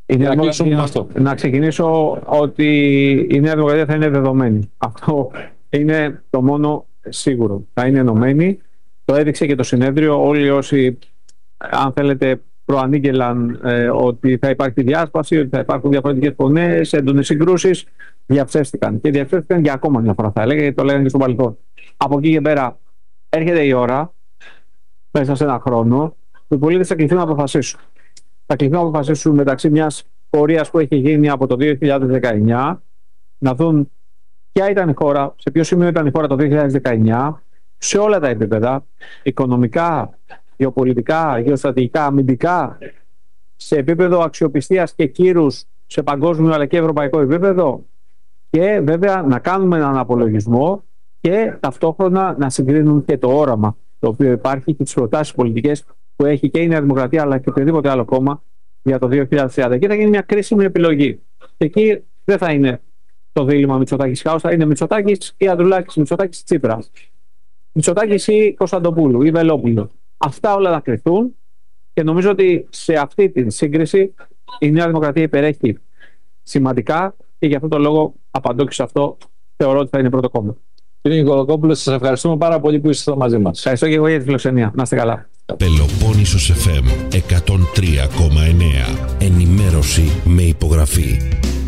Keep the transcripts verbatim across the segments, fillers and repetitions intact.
Η Νέα Δημοκρατία, να ξεκινήσω ότι η Νέα Δημοκρατία θα είναι δεδομένη. Αυτό είναι το μόνο σίγουρο. Θα είναι ενωμένη. Το έδειξε και το συνέδριο. Όλοι όσοι, αν θέλετε, προανήγγελαν ε, ότι θα υπάρχει διάσπαση, ότι θα υπάρχουν διαφορετικές φωνές, έντονες συγκρούσεις, διαψεύστηκαν. Και διαψεύστηκαν για ακόμα μια φορά, θα έλεγα, γιατί το λέγανε και στο παρελθόν. Από εκεί και πέρα, έρχεται η ώρα, μέσα σε ένα χρόνο, που οι πολίτες θα κληθούν να αποφασίσουν. Θα κληθούν να αποφασίσουν μεταξύ μιας πορείας που έχει γίνει από το δύο χιλιάδες δεκαεννιά, να δουν ποια ήταν η χώρα, σε ποιο σημείο ήταν η χώρα το δύο χιλιάδες δεκαεννιά, σε όλα τα επίπεδα, οικονομικά, γεωπολιτικά, γεωστρατηγικά, αμυντικά, σε επίπεδο αξιοπιστίας και κύρους σε παγκόσμιο αλλά και ευρωπαϊκό επίπεδο, και βέβαια να κάνουμε έναν απολογισμό και ταυτόχρονα να συγκρίνουν και το όραμα το οποίο υπάρχει και τις προτάσεις πολιτικές που έχει και η Νέα Δημοκρατία αλλά και οποιοδήποτε άλλο κόμμα για το δύο χιλιάδες τριάντα. Εκεί θα γίνει μια κρίσιμη επιλογή. Και εκεί δεν θα είναι το δίλημμα Μητσοτάκης-Χάους, θα είναι Μητσοτάκης ή Ανδρουλάκης, Μητσοτάκης Τσίπρας, Μητσοτάκης ή Κωνσταντοπούλου ή Βελόπουλου. Αυτά όλα θα κρυφθούν και νομίζω ότι σε αυτή τη σύγκριση η Νέα Δημοκρατία υπερέχει σημαντικά και για αυτόν τον λόγο απαντώ και σε αυτό. Θεωρώ ότι θα είναι πρώτο κόμμα. Κύριε Νικολακόπουλο, σας ευχαριστούμε πάρα πολύ που είστε μαζί μας. Ευχαριστώ και εγώ για τη φιλοξενία. Να είστε καλά. Πελοπόννησος εφ εμ εκατόν τρία κόμμα εννέα. Ενημέρωση με υπογραφή.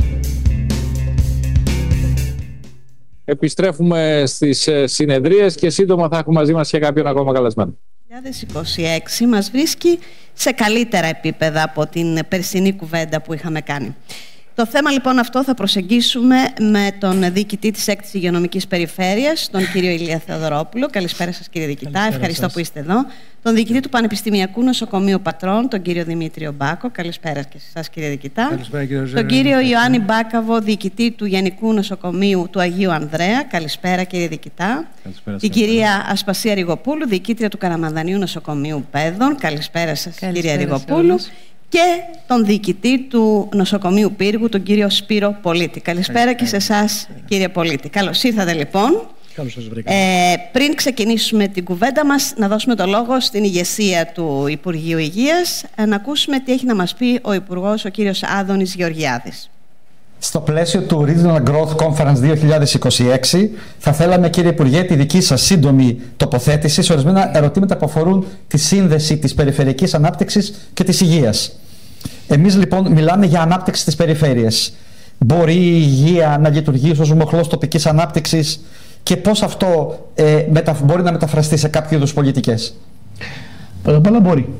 Επιστρέφουμε στις συνεδρίες και σύντομα θα έχουμε μαζί μας και κάποιον ακόμα καλεσμένο. Το δύο χιλιάδες είκοσι έξι μας βρίσκει σε καλύτερα επίπεδα από την περσινή κουβέντα που είχαμε κάνει. Το θέμα λοιπόν αυτό θα προσεγγίσουμε με τον διοικητή της έκτης Υγειονομικής Περιφέρειας, τον κύριο Ηλία Θεοδωρόπουλο. Καλησπέρα σας κύριε διοικητά, καλησπέρα, ευχαριστώ σας που είστε εδώ. Τον διοικητή του Πανεπιστημιακού Νοσοκομείου Πατρών, τον κύριο Δημήτριο Μπάκο. Καλησπέρα και σε εσάς κύριε διοικητά. Καλησπέρα, κύριε τον κύριο Ιωάννη Μπάκαβο, διοικητή του Γενικού Νοσοκομείου του Αγίου Ανδρέα. Καλησπέρα κύριε διοικητά. Καλησπέρα, την κυρία Ασπασία Ριγοπούλου, διοικήτρια του Καραμανδανίου Νοσοκομείου Πέδων. Καλησπέρα σας κυρία Ριγοπούλου. Και τον διοικητή του Νοσοκομείου Πύργου, τον κύριο Σπύρο Πολίτη. Καλησπέρα και σε εσάς κύριε Πολίτη. Καλώς ήρθατε λοιπόν. Καλώς σας βρήκα. Ε, πριν ξεκινήσουμε την κουβέντα μας, να δώσουμε το λόγο στην ηγεσία του Υπουργείου Υγείας, να ακούσουμε τι έχει να μας πει ο Υπουργός, ο κύριος Άδωνης Γεωργιάδης. Στο πλαίσιο του Regional Growth Conference δύο χιλιάδες είκοσι έξι, θα θέλαμε, κύριε Υπουργέ, τη δική σας σύντομη τοποθέτηση σε ορισμένα ερωτήματα που αφορούν τη σύνδεση της περιφερειακής ανάπτυξης και της υγείας. Εμείς λοιπόν μιλάμε για ανάπτυξη της περιφέρειας. Μπορεί η υγεία να λειτουργήσει ως μοχλός τοπικής ανάπτυξης και πώς αυτό ε, μετα, μπορεί να μεταφραστεί σε κάποιο είδους πολιτικές? Πρώτα απ' όλα μπορεί.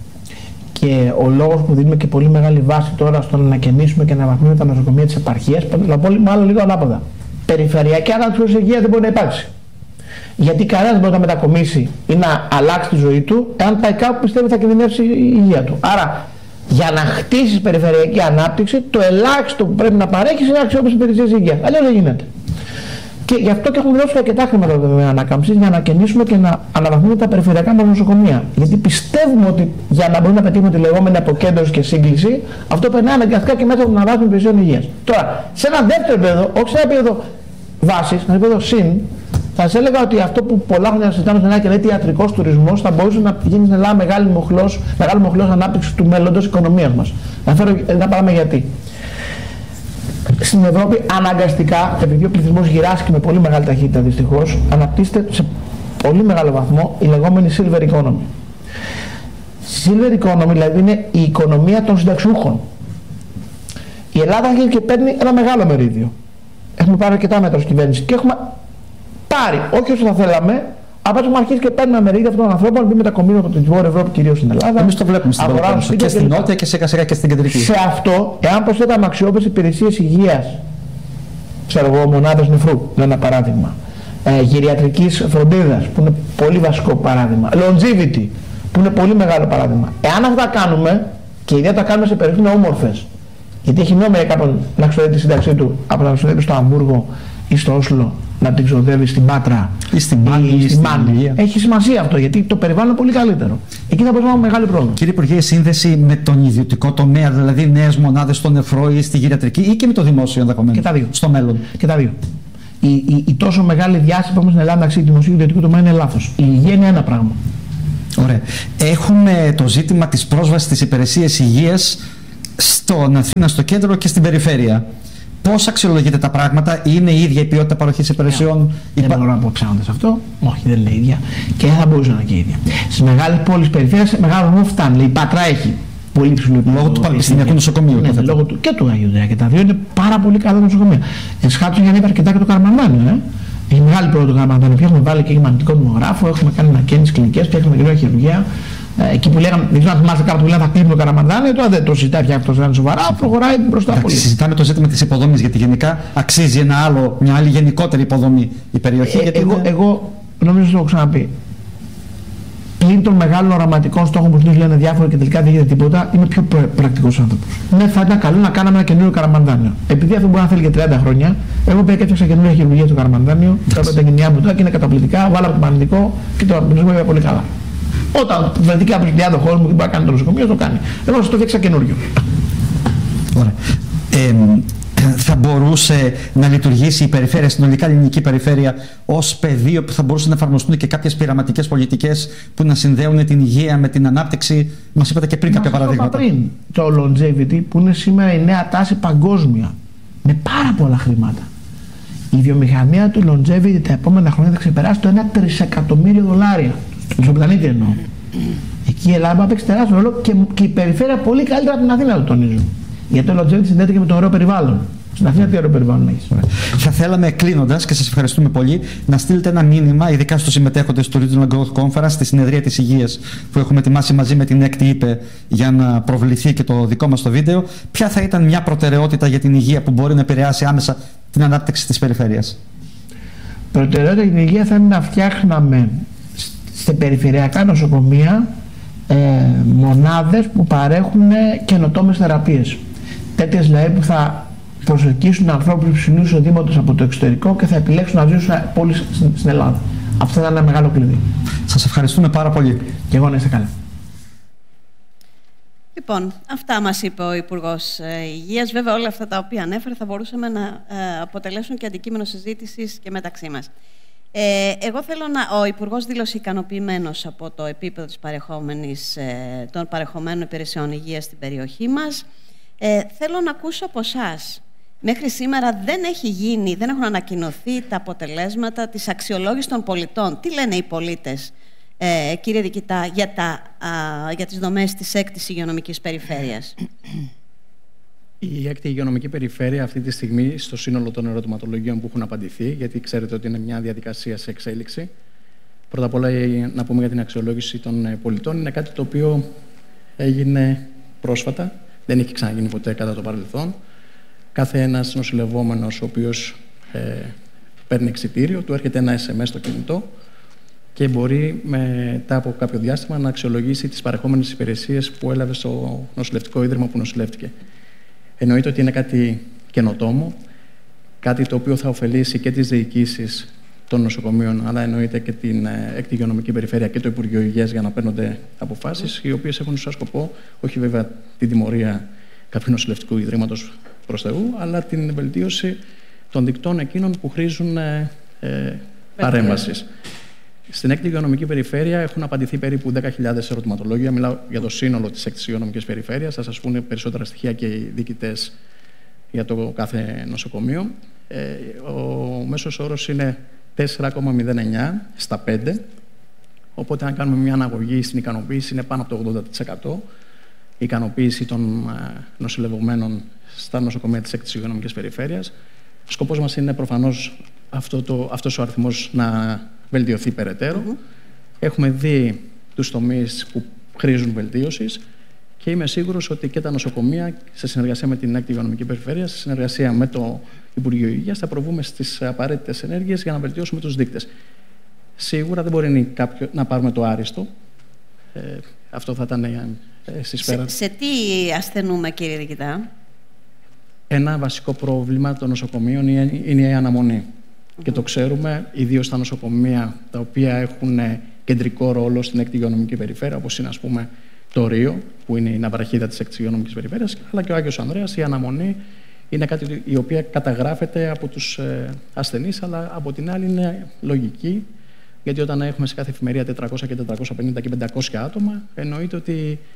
Και ο λόγος που δίνουμε και πολύ μεγάλη βάση τώρα στο να ανακαινήσουμε και να αναβαθμίσουμε τα νοσοκομεία της επαρχίας, να πω μάλλον λίγο ανάποδα. Περιφερειακή ανάπτυξη της υγείας δεν μπορεί να υπάρξει. Γιατί κανένας δεν μπορεί να μετακομίσει ή να αλλάξει τη ζωή του, εάν πάει κάπου πιστεύει θα κινδυνεύσει η υγεία του. Άρα, για να χτίσεις περιφερειακή ανάπτυξη, το ελάχιστο που πρέπει να παρέχεις είναι αξιόπιστες υπηρεσίες υγείας. Αλλιώς δεν γίνεται. Και γι' αυτό και έχουμε δώσει αρκετά χρήματα με ανάκαμψη για να ανακαινήσουμε και να αναβαθμίσουμε τα περιφερειακά μας νοσοκομεία. Γιατί πιστεύουμε ότι για να μπορούμε να πετύχουμε τη λεγόμενη αποκέντρωση και σύγκληση, αυτό περνάει αναγκαστικά και μέσα από την αναβάθμιση υπηρεσιών υγείας. Τώρα, σε ένα δεύτερο επίπεδο, όχι σε ένα επίπεδο βάσης, σε ένα επίπεδο συν, θα σας έλεγα ότι αυτό που πολλά χρόνια συζητάμε στην Ελλάδα και λέει ιατρικός τουρισμός θα μπορούσε να γίνει στην Ελλάδα μεγάλη μοχλός, μεγάλη μοχλός ανάπτυξης του μέλλοντος οικονομίας μας. Να φέρω ένα παράδειγμα γιατί. Στην Ευρώπη αναγκαστικά, επειδή ο πληθυσμός γυράσκει με πολύ μεγάλη ταχύτητα δυστυχώς, αναπτύσσεται σε πολύ μεγάλο βαθμό η λεγόμενη silver economy. Silver economy δηλαδή είναι η οικονομία των συνταξιούχων. Η Ελλάδα αρχίζει και παίρνει ένα μεγάλο μερίδιο. Έχουμε πάρει αρκετά μέτρα ως κυβέρνηση και έχουμε πάρει, όχι όσο θα θέλαμε, από έχουμε αρχίσει και παίρνουμε μερίδια αυτών των ανθρώπων που μετακομίζουν από την Βόρεια Ευρώπη, κυρίως στην Ελλάδα. Εμείς το βλέπουμε στην Πελοπόννησο και στην Νότια και σιγά σιγά και στην Κεντρική. Σε αυτό, εάν προσθέταμε αξιόπιστες υπηρεσίες υγείας, ξέρω εγώ, μονάδες νεφρού, είναι ένα παράδειγμα, ε, γυριατρικής φροντίδας, που είναι πολύ βασικό παράδειγμα, longevity, που είναι πολύ μεγάλο παράδειγμα. Εάν αυτά κάνουμε, και ιδιαίτερα τα κάνουμε σε περιοχές όμορφες, γιατί έχει νόημα για κάποιον να ξοδεύει τη σύνταξή του από να ξοδεύει στο Αμβούργο ή στο Όσλο, να την ξοδεύει στην Πάτρα ή στην Μάνη ή στην Μάνη. Έχει σημασία αυτό, γιατί το περιβάλλον είναι πολύ καλύτερο. Εκεί θα μπορούμε να έχουμε μεγάλη πρόοδο. Κύριε Υπουργέ, η σύνδεση με τον ιδιωτικό τομέα, δηλαδή νέες μονάδες στο νεφρό ή στη γυριατρική, ή και με το δημόσιο ενδεχομένως? Και τα δύο. Στο μέλλον. Και τα δύο. Η, η, η τόσο μεγάλη διάσταση που έχουμε στην Ελλάδα μεταξύ δημοσίου και ιδιωτικού τομέα είναι λάθος. Η υγεία είναι ένα πράγμα. Ωραία. Έχουμε το ζήτημα της πρόσβασης στις υπηρεσίες υγείας στον Αθήνα, στο κέντρο και στην περιφέρεια. Πώς αξιολογείτε τα πράγματα, είναι η ίδια η ποιότητα παροχής υπηρεσιών? Δεν Υπα... μπορώ να πω ψάχνοντα αυτό. Όχι, δεν είναι η ίδια. Και δεν θα μπορούσε να είναι και η ίδια. Στις μεγάλες πόλεις περιφέρειας, σε μεγάλο βαθμό φτάνει. Η Πάτρα έχει πολύ ψηλό επίπεδο. Λόγω του Πανεπιστημιακού Νοσοκομείου. Ναι, λόγω του, και του Αγίου Δρέα. Και τα δύο είναι πάρα πολύ καλά νοσοκομεία. Εσχάτω για να είπε αρκετά και το Καραμανδάνιο. Ε. Έχει μεγάλη πρόοδο το Καραμανδάνιο. Έχουμε βάλει και μαγνητικό τομογράφο, έχουμε κάνει ανακαίνιση κλινικές, φτιάχνουμε καινούργια χειρουργία. Εκεί που λέγαμε, δεν ξέρω αν θυμάστε κάποτε που λέγαμε θα κλείνουμε το Καραμανδάνιο, τώρα δεν το συζητάει πια αυτό, δεν σοβαρά, προχωράει μπροστά πολύ. Συζητάμε το ζήτημα της υποδομής, γιατί γενικά αξίζει ένα άλλο, μια άλλη γενικότερη υποδομή η περιοχή. Ε, γιατί εγώ, είναι... εγώ νομίζω ότι το έχω ξαναπεί. Πλην των μεγάλων οραματικών στόχων που συνήθως λένε διάφορα και τελικά δεν γίνεται τίποτα, είμαι πιο πρακτικός άνθρωπος. Ναι, θα ήταν καλό να κάναμε ένα καινούριο Καραμανδάνιο. Επειδή αυτό μπορεί να θέλει και τριάντα χρόνια, εγώ πήγα και έφτιαξα καινούργια χειρουργία στο Καραμανδάνιο, τα τα γενιά μου τώρα και είναι καταπληκτικά, βάλαμε το μαγνητικό και το νοσοκομείο πήγα πολύ καλά. Όταν βρεθεί κάποιο τριάντα χώρου μου και μπορεί να κάνει το νοσοκομείο, το κάνει. Εγώ σα το φτιάξα καινούριο. Ωραία. Ε, θα μπορούσε να λειτουργήσει η περιφέρεια, συνολικά ελληνική περιφέρεια, ως πεδίο που θα μπορούσαν να εφαρμοστούν και κάποιες πειραματικές πολιτικές που να συνδέουν την υγεία με την ανάπτυξη? Μας είπατε και πριν Μα κάποια παραδείγματα. Πριν, το longevity που είναι σήμερα η νέα τάση παγκόσμια, με πάρα πολλά χρήματα. Η βιομηχανία του longevity τα επόμενα χρόνια θα ξεπεράσει το ένα τρισεκατομμύριο δολάρια. Στον πλανήτη εννοώ. Εκεί η Ελλάδα θα παίξει τεράστιο ρόλο και, και η περιφέρεια πολύ καλύτερα από την Αθήνα, το τονίζω. Γιατί το longevity συνδέεται και με το ωραίο περιβάλλον. Στην Αθήνα τι ωραίο περιβάλλον έχει. Θα θέλαμε, κλείνοντας, και σας ευχαριστούμε πολύ, να στείλετε ένα μήνυμα, ειδικά στους συμμετέχοντες του Regional Growth Conference, στη συνεδρία της υγείας που έχουμε ετοιμάσει μαζί με την ΕΚΤ ΥΠΕ για να προβληθεί και το δικό μας το βίντεο. Ποια θα ήταν μια προτεραιότητα για την υγεία που μπορεί να επηρεάσει άμεσα την ανάπτυξη της περιφέρειας? Προτεραιότητα για την υγεία θα είναι να φτιάχναμε σε περιφερειακά νοσοκομεία ε, μονάδες που παρέχουν καινοτόμες θεραπείες. Τέτοιες δηλαδή που θα προσελκύσουν ανθρώπους υψηλού εισοδήματος από το εξωτερικό και θα επιλέξουν να ζήσουν πόλεις στην Ελλάδα. Αυτό θα είναι ένα μεγάλο κλειδί. Σας ευχαριστούμε πάρα πολύ. Και εγώ να είστε καλά. Λοιπόν, αυτά μας είπε ο Υπουργός Υγείας. Βέβαια, όλα αυτά τα οποία ανέφερε θα μπορούσαμε να ε, αποτελέσουν και αντικείμενο συζήτησης και μεταξύ μας. Ε, εγώ θέλω να... Ο Υπουργός δήλωσε ικανοποιημένος από το επίπεδο της παρεχόμενης, ε, των παρεχομένων υπηρεσιών υγείας στην περιοχή μας. Ε, θέλω να ακούσω από εσάς. Μέχρι σήμερα δεν έχει γίνει, δεν έχουν ανακοινωθεί τα αποτελέσματα της αξιολόγησης των πολιτών. Τι λένε οι πολίτες, ε, κύριε Διοικητά, για, τα, α, για τις δομές της έκτης υγειονομικής περιφέρειας? Η έκτη υγειονομική περιφέρεια αυτή τη στιγμή, στο σύνολο των ερωτηματολογίων που έχουν απαντηθεί, γιατί ξέρετε ότι είναι μια διαδικασία σε εξέλιξη, πρώτα απ' όλα να πούμε για την αξιολόγηση των πολιτών, είναι κάτι το οποίο έγινε πρόσφατα, δεν έχει ξαναγίνει ποτέ κατά το παρελθόν. Κάθε ένας νοσηλευόμενος ο οποίος ε, παίρνει εξιτήριο, του έρχεται ένα ες εμ ες στο κινητό και μπορεί μετά από κάποιο διάστημα να αξιολογήσει τις παρεχόμενες υπηρεσίες που έλαβε στο νοσηλευτικό ίδρυμα που νοσηλεύτηκε. Εννοείται ότι είναι κάτι καινοτόμο, κάτι το οποίο θα ωφελήσει και τις διοικήσεις των νοσοκομείων, αλλά εννοείται και την έκτη υγειονομική περιφέρεια και το Υπουργείο Υγείας για να παίρνονται αποφάσεις, οι οποίες έχουν σαν σκοπό όχι βέβαια την τιμωρία κάποιου νοσηλευτικού ιδρύματος προς Θεού, αλλά την βελτίωση των δικτών εκείνων που χρήζουν ε, ε, παρέμβασης. Στην έκτη υγειονομική περιφέρεια έχουν απαντηθεί περίπου δέκα χιλιάδες ερωτηματολόγια. Μιλάω για το σύνολο της έκτης υγειονομικής περιφέρειας. Θα σας πούνε περισσότερα στοιχεία και οι διοικητές για το κάθε νοσοκομείο. Ε, ο μέσος όρος είναι τέσσερα κόμμα μηδέν εννιά στα πέντε. Οπότε, αν κάνουμε μια αναγωγή στην ικανοποίηση, είναι πάνω από το ογδόντα τοις εκατό. Η ικανοποίηση των νοσηλευομένων στα νοσοκομεία της έκτης υγειονομικής περιφέρειας. Ο σκοπός μας είναι προφανώς αυτό το, αυτός ο αριθμός να βελτιωθεί περαιτέρω. Mm-hmm. Έχουμε δει τους τομείς που χρήζουν βελτίωσης και είμαι σίγουρος ότι και τα νοσοκομεία, σε συνεργασία με την έκτη υγειονομική περιφέρεια, σε συνεργασία με το Υπουργείο Υγείας, θα προβούμε στις απαραίτητες ενέργειες για να βελτιώσουμε τους δείκτες. Σίγουρα δεν μπορεί κάποιο, να πάρουμε το άριστο. Ε, αυτό θα ήταν ε, στη σφαίρα. Σε, σε τι ασθενούμε, κύριε Διοικητά? Ένα βασικό πρόβλημα των νοσοκομείων είναι η αναμονή. Mm-hmm. Και το ξέρουμε, ιδίως στα νοσοκομεία τα οποία έχουν κεντρικό ρόλο στην έκτη υγειονομική περιφέρεια, όπως είναι, ας πούμε, το Ρίο, που είναι η ναυαρχίδα της έκτης υγειονομικής περιφέρειας, αλλά και ο Άγιος Ανδρέας. Η αναμονή είναι κάτι η οποία καταγράφεται από τους ασθενείς, αλλά από την άλλη είναι λογική, γιατί όταν έχουμε σε κάθε εφημερία τετρακόσια και τετρακόσια πενήντα και πεντακόσια άτομα, εννοείται ότι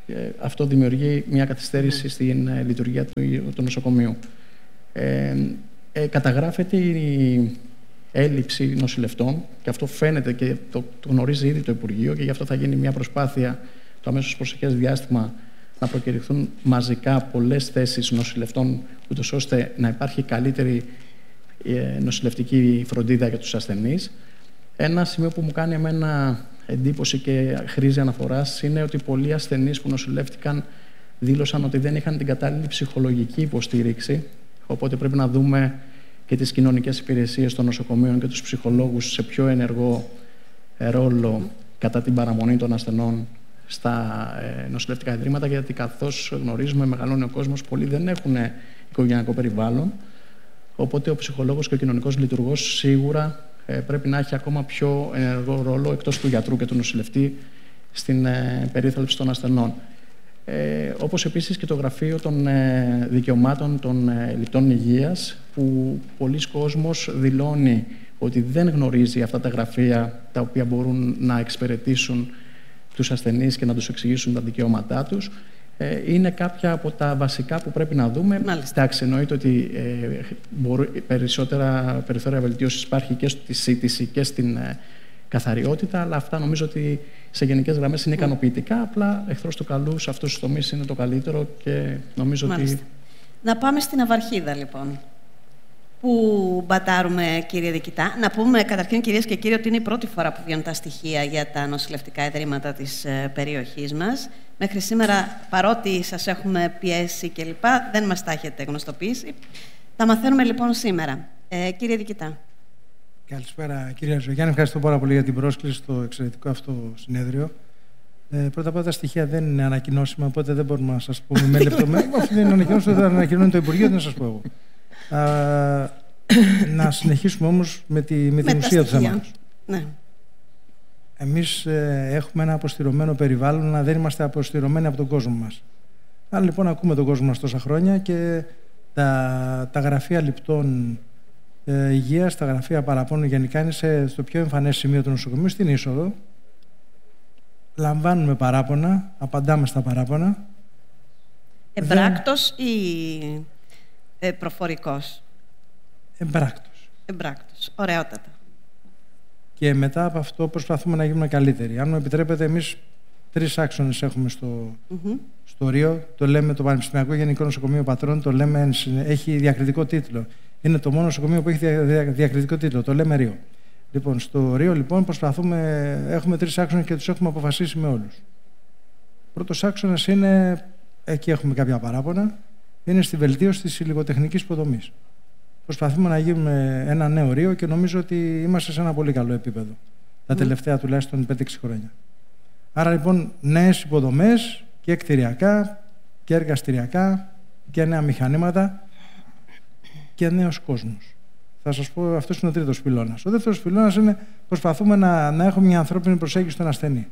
Αυτό δημιουργεί μια καθυστέρηση στην λειτουργία του, του νοσοκομείου. Ε, ε, καταγράφεται η έλλειψη νοσηλευτών και αυτό φαίνεται και το, το γνωρίζει ήδη το Υπουργείο και γι' αυτό θα γίνει μια προσπάθεια το αμέσως προσεχές διάστημα να προκηρυχθούν μαζικά πολλές θέσεις νοσηλευτών, ούτως ώστε να υπάρχει καλύτερη ε, νοσηλευτική φροντίδα για τους ασθενείς. Ένα σημείο που μου κάνει εμένα εντύπωση και χρήζει αναφοράς είναι ότι πολλοί ασθενείς που νοσηλεύτηκαν δήλωσαν ότι δεν είχαν την κατάλληλη ψυχολογική υποστήριξη, οπότε πρέπει να δούμε και τις κοινωνικές υπηρεσίες των νοσοκομείων και τους ψυχολόγους σε πιο ενεργό ρόλο κατά την παραμονή των ασθενών στα ε, νοσηλευτικά ιδρύματα, γιατί καθώς γνωρίζουμε μεγαλώνει ο κόσμος, πολλοί δεν έχουν οικογενειακό περιβάλλον, οπότε ο ψυχολόγος και ο κοινωνικός λειτουργός σίγουρα ε, πρέπει να έχει ακόμα πιο ενεργό ρόλο εκτός του γιατρού και του νοσηλευτή στην ε, περίθαλψη των ασθενών. Ε, όπως επίσης και το Γραφείο των ε, Δικαιωμάτων των ε, Ληπτών Υγείας, που πολλοί κόσμος δηλώνει ότι δεν γνωρίζει αυτά τα γραφεία τα οποία μπορούν να εξυπηρετήσουν τους ασθενείς και να τους εξηγήσουν τα δικαιώματά τους. Ε, είναι κάποια από τα βασικά που πρέπει να δούμε. Εντάξει, εννοείται ότι ε, μπορεί, περισσότερα περιθώρια βελτίωσης υπάρχει και στη σύντηση και στην ε, καθαριότητα, αλλά αυτά νομίζω ότι σε γενικές γραμμές είναι ικανοποιητικά. Απλά εχθρός του καλού σε αυτούς τους τομείς είναι το καλύτερο και νομίζω Μάλιστα. ότι... Να πάμε στην Ναυαρχίδα, λοιπόν. Πού μπατάρουμε, κύριε Διοικητά? Να πούμε καταρχήν, κυρίες και κύριοι, ότι είναι η πρώτη φορά που βγαίνουν τα στοιχεία για τα νοσηλευτικά ιδρύματα της ε, περιοχής μας. Μέχρι σήμερα, παρότι σας έχουμε πιέσει κλπ., δεν μας τα έχετε γνωστοποιήσει. Τα μαθαίνουμε λοιπόν σήμερα. Ε, κύριε Διοικητά. Καλησπέρα, κυρία Ζωγιάννη. Ευχαριστώ πάρα πολύ για την πρόσκληση στο εξαιρετικό αυτό συνέδριο. Ε, πρώτα απ' όλα τα στοιχεία δεν είναι ανακοινώσιμα, οπότε δεν μπορούμε να σας πούμε με λεπτομέρειες. Αφού δεν είναι ανακοινώσιμα, δεν ανακοινώνει το Υπουργείο, τι να σας πω εγώ. Α, να συνεχίσουμε όμως με, τη, με την με ουσία του θέματος. Ναι. Εμείς ε, έχουμε ένα αποστηρωμένο περιβάλλον, αλλά δεν είμαστε αποστηρωμένοι από τον κόσμο μας. Άρα λοιπόν ακούμε τον κόσμο μας τόσα χρόνια και τα, τα γραφεία ληπτών ε, υγείας, τα γραφεία παραπώνων γενικά είναι σε, στο πιο εμφανές σημείο του νοσοκομείου, στην είσοδο. Λαμβάνουμε παράπονα, απαντάμε στα παράπονα. Εμπράκτος δεν... ή ε, προφορικός? Εμπράκτος. Εμπράκτος. Ωραιότατα. Και μετά από αυτό προσπαθούμε να γίνουμε καλύτεροι. Αν μου επιτρέπετε, εμείς τρεις άξονες έχουμε στο, mm-hmm. στο Ρίο. Το λέμε το Πανεπιστημιακό Γενικό Νοσοκομείο Πατρών, το λέμε, έχει διακριτικό τίτλο. Είναι το μόνο νοσοκομείο που έχει δια, δια, διακριτικό τίτλο. Το λέμε Ρίο. Λοιπόν, στο Ρίο λοιπόν προσπαθούμε, έχουμε τρεις άξονες και τους έχουμε αποφασίσει με όλους. Πρώτος άξονας είναι, εκεί έχουμε κάποια παράπονα, είναι στη βελτίωση της υλικοτεχνικής υποδομής. Προσπαθούμε να γίνουμε ένα νέο Ρίο και νομίζω ότι είμαστε σε ένα πολύ καλό επίπεδο τα mm. τελευταία τουλάχιστον πέντε έξι χρόνια. Άρα λοιπόν νέες υποδομές και κτηριακά και εργαστηριακά και νέα μηχανήματα και νέος κόσμος. Θα σας πω, αυτός είναι ο τρίτος πυλώνας. Ο δεύτερος πυλώνας είναι προσπαθούμε να, να έχουμε μια ανθρώπινη προσέγγιση στον ασθενή.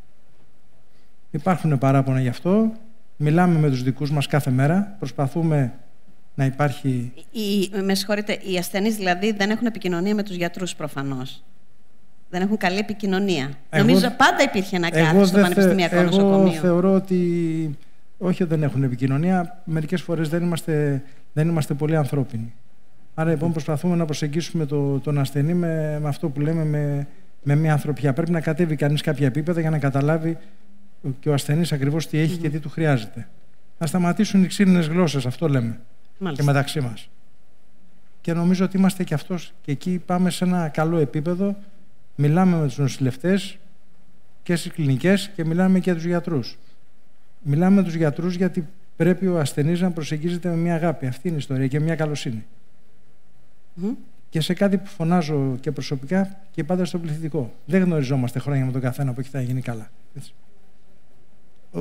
Υπάρχουν παράπονα γι' αυτό. Μιλάμε με τους δικούς μας κάθε μέρα. Προσπαθούμε να υπάρχει... Οι, με συγχωρείτε, οι ασθενείς δηλαδή δεν έχουν επικοινωνία με τους γιατρούς προφανώς. Δεν έχουν καλή επικοινωνία. Εγώ, Νομίζω πάντα υπήρχε ένα κάτι στο πανεπιστημιακό θε, νοσοκομείο. Εγώ θεωρώ ότι όχι, δεν έχουν επικοινωνία. Μερικές φορές δεν είμαστε, δεν είμαστε πολύ ανθρώπινοι. Άρα λοιπόν προσπαθούμε να προσεγγίσουμε το, τον ασθενή με, με αυτό που λέμε με, με μια ανθρωπιά. Πρέπει να κατέβει κανείς κάποια επίπεδα για να καταλάβει και ο ασθενής ακριβώς τι έχει mm-hmm. και τι του χρειάζεται. Να σταματήσουν οι ξύλινες γλώσσες, αυτό λέμε. Μάλιστα. Και μεταξύ μας. Και νομίζω ότι είμαστε και αυτός και εκεί πάμε σε ένα καλό επίπεδο. Μιλάμε με τους νοσηλευτές και στις κλινικές και μιλάμε και με τους γιατρούς. Μιλάμε με τους γιατρούς γιατί πρέπει ο ασθενής να προσεγγίζεται με μια αγάπη. Αυτή είναι η ιστορία και μια καλοσύνη. Mm-hmm. Και σε κάτι που φωνάζω και προσωπικά και πάντα στο πληθυντικό. Δεν γνωριζόμαστε χρόνια με τον καθένα που έχει θα γίνει καλά. Έτσι. Ο,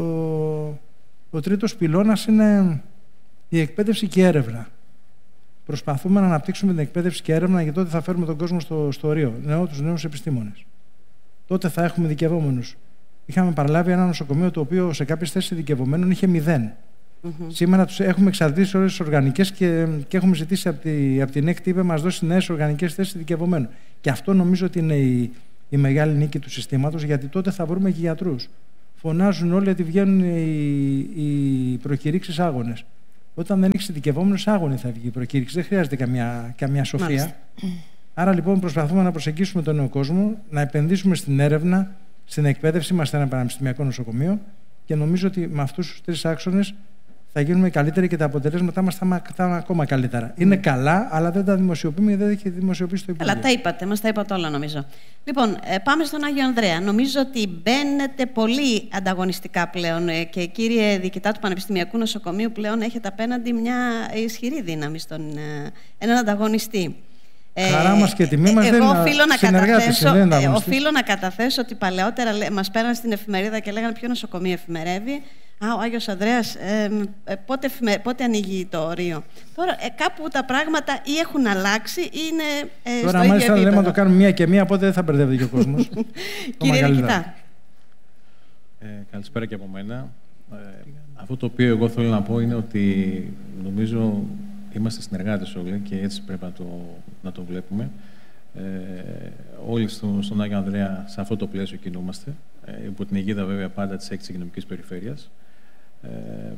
ο τρίτος πυλώνας είναι η εκπαίδευση και η έρευνα. Προσπαθούμε να αναπτύξουμε την εκπαίδευση και έρευνα γιατί τότε θα φέρουμε τον κόσμο στο, στο Ρίο, νέο, τους νέους επιστήμονες. Τότε θα έχουμε δικαιωμένους. Είχαμε παραλάβει ένα νοσοκομείο το οποίο σε κάποιες θέσεις δικαιωμένων είχε μηδέν. Mm-hmm. Σήμερα τους έχουμε εξαρτήσει όλες τις οργανικές και, και έχουμε ζητήσει από, τη, από την ΕΚΤ να μας δώσει νέες οργανικές θέσεις δικαιωμένων. Και αυτό νομίζω ότι είναι η, η μεγάλη νίκη του συστήματος, γιατί τότε θα βρούμε και γιατρούς. φωνάζουν όλοι ότι βγαίνουν οι, οι προκηρύξεις άγονες. Όταν δεν έχεις ειδικευόμενους, άγονοι θα βγει η προκήρυξη. Δεν χρειάζεται καμιά, καμιά σοφία. Μάλιστα. Άρα λοιπόν προσπαθούμε να προσεγγίσουμε τον νέο κόσμο, να επενδύσουμε στην έρευνα, στην εκπαίδευση. Είμαστε ένα πανεπιστημιακό νοσοκομείο και νομίζω ότι με αυτούς τους τρεις άξονες θα γίνουμε καλύτεροι και τα αποτελέσματά μας θα είναι ακόμα καλύτερα. Mm. Είναι καλά, αλλά δεν τα δημοσιοποιούμε γιατί δεν έχει δημοσιοποιήσει το Υπουργείο. Αλλά τα είπατε, μας τα είπατε όλα νομίζω. Λοιπόν, ε, πάμε στον Άγιο Ανδρέα. Νομίζω ότι μπαίνετε πολύ ανταγωνιστικά πλέον ε, και κύριε Διοικητά του Πανεπιστημιακού Νοσοκομείου πλέον έχετε απέναντι μια ισχυρή δύναμη στον ε, έναν ανταγωνιστή. Χαρά μας και τιμή μας. Εγώ δεν οφείλω να, καταθέσω, ε, οφείλω να καταθέσω ότι παλαιότερα μας πέραν στην εφημερίδα και λέγανε ποιο νοσοκομείο εφημερεύει. Α, ο Άγιος Ανδρέας, ε, ε, πότε, πότε ανοίγει το ορίο. Τώρα ε, κάπου τα πράγματα ή έχουν αλλάξει ή είναι ε, Τώρα, στο ίδιο μάλιστα, επίπεδο. λέμε να το κάνουμε μία και μία, οπότε δεν θα μπερδεύεται και ο κόσμος. Κύριε Διοικητά. Ε, καλησπέρα και από μένα. Ε, αυτό το οποίο εγώ θέλω να πω είναι ότι νομίζω είμαστε συνεργάτες όλοι και έτσι πρέπει να το, να το βλέπουμε. Ε, όλοι στο, στον Άγιο Ανδρέα σε αυτό το πλαίσιο κινούμαστε, ε, υπό την αιγίδα βέβαια πάντα της έκτης Υγειονομικής Περιφέρειας. Ε,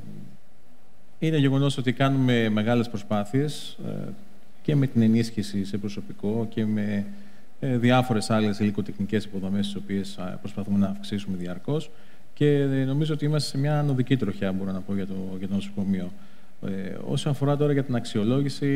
είναι γεγονός ότι κάνουμε μεγάλες προσπάθειες ε, και με την ενίσχυση σε προσωπικό και με ε, διάφορες άλλες υλικοτεχνικές υποδομές τις οποίες ε, προσπαθούμε να αυξήσουμε διαρκώς και ε, νομίζω ότι είμαστε σε μια ανωδική τροχιά, μπορώ να πω, για το, για το νοσοκομείο. Ε, όσον αφορά τώρα για την αξιολόγηση,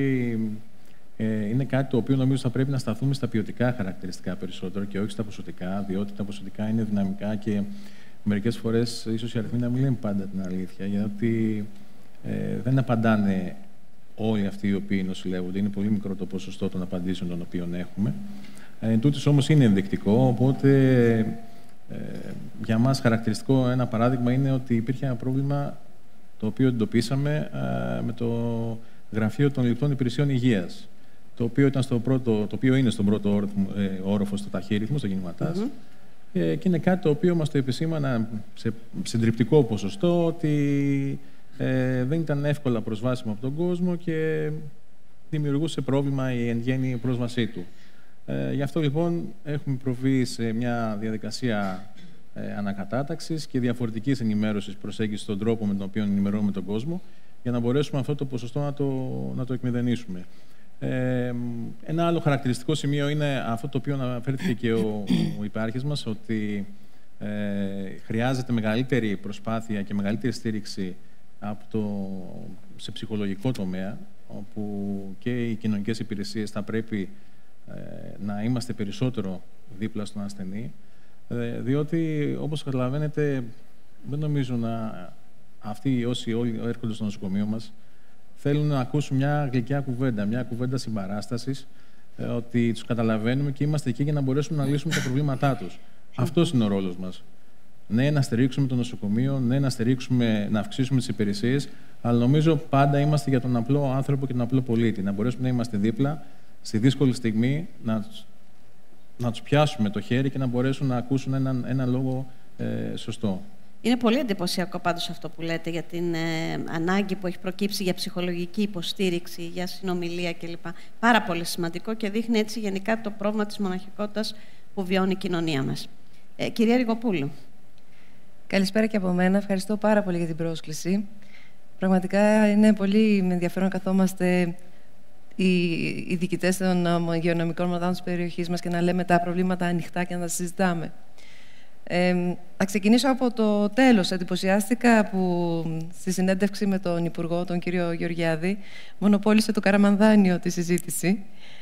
ε, είναι κάτι το οποίο νομίζω θα πρέπει να σταθούμε στα ποιοτικά χαρακτηριστικά περισσότερο και όχι στα ποσοτικά, διότι τα ποσοτικά είναι δυναμικά και μερικές φορές ίσως οι αριθμοί να μην λένε πάντα την αλήθεια, γιατί ε, δεν απαντάνε όλοι αυτοί οι οποίοι νοσηλεύονται. Είναι πολύ μικρό το ποσοστό των απαντήσεων των οποίων έχουμε. Ε, τούτης όμως είναι ενδεικτικό, οπότε ε, για μας χαρακτηριστικό ένα παράδειγμα είναι ότι υπήρχε ένα πρόβλημα το οποίο εντοπίσαμε ε, με το Γραφείο των Ληπτών Υπηρεσιών Υγείας, το οποίο, ήταν στο πρώτο, το οποίο είναι στον πρώτο όροφο, ε, όροφο στο ταχύρυθμο, στο κινηματάζ. Mm-hmm. ε, και είναι κάτι το οποίο μας το επισήμανα σε συντριπτικό ποσοστό ότι ε, δεν ήταν εύκολα προσβάσιμο από τον κόσμο και δημιουργούσε πρόβλημα η εν γέννη πρόσβασή του. Ε, γι' αυτό λοιπόν έχουμε προβεί σε μια διαδικασία ε, ανακατάταξης και διαφορετικής ενημέρωσης προσέγγισης στον τρόπο με τον οποίο ενημερώνουμε τον κόσμο για να μπορέσουμε αυτό το ποσοστό να το, να το εκμηδενίσουμε. Ε, ένα άλλο χαρακτηριστικό σημείο είναι αυτό το οποίο αναφέρθηκε και ο, ο υπάρχης μας, ότι ε, χρειάζεται μεγαλύτερη προσπάθεια και μεγαλύτερη στήριξη από το, σε ψυχολογικό τομέα, όπου και οι κοινωνικές υπηρεσίες θα πρέπει ε, να είμαστε περισσότερο δίπλα στον ασθενή, ε, διότι, όπως καταλαβαίνετε, δεν νομίζω να αυτοί όσοι όλοι έρχονται στο νοσοκομείο μας θέλουν να ακούσουν μια γλυκιά κουβέντα, μια κουβέντα συμπαράστασης, ε, ότι τους καταλαβαίνουμε και είμαστε εκεί για να μπορέσουμε να λύσουμε τα προβλήματά τους. Αυτός είναι ο ρόλος μας. Ναι, να στηρίξουμε το νοσοκομείο, ναι, να στηρίξουμε, να αυξήσουμε τις υπηρεσίες, αλλά νομίζω πάντα είμαστε για τον απλό άνθρωπο και τον απλό πολίτη. Να μπορέσουμε να είμαστε δίπλα στη δύσκολη στιγμή, να, να τους πιάσουμε το χέρι και να μπορέσουν να ακούσουν έναν ένα λόγο ε, σωστό. Είναι πολύ εντυπωσιακό πάντως αυτό που λέτε για την ε, ανάγκη που έχει προκύψει για ψυχολογική υποστήριξη, για συνομιλία κλπ. Πάρα πολύ σημαντικό και δείχνει έτσι γενικά το πρόβλημα της μοναχικότητας που βιώνει η κοινωνία μας. Ε, κυρία Ριγοπούλου. Καλησπέρα και από μένα. Ευχαριστώ πάρα πολύ για την πρόσκληση. Πραγματικά είναι πολύ ενδιαφέρον να καθόμαστε οι, οι διοικητές των υγειονομικών μονάδων της περιοχής μας και να λέμε τα προβλήματα ανοιχτά και να τα συζητάμε. Ε, θα ξεκινήσω από το τέλος. Εντυπωσιάστηκα που στη συνέντευξη με τον Υπουργό, τον κύριο Γεωργιάδη, μονοπόλησε το Καραμανδάνιο τη συζήτηση.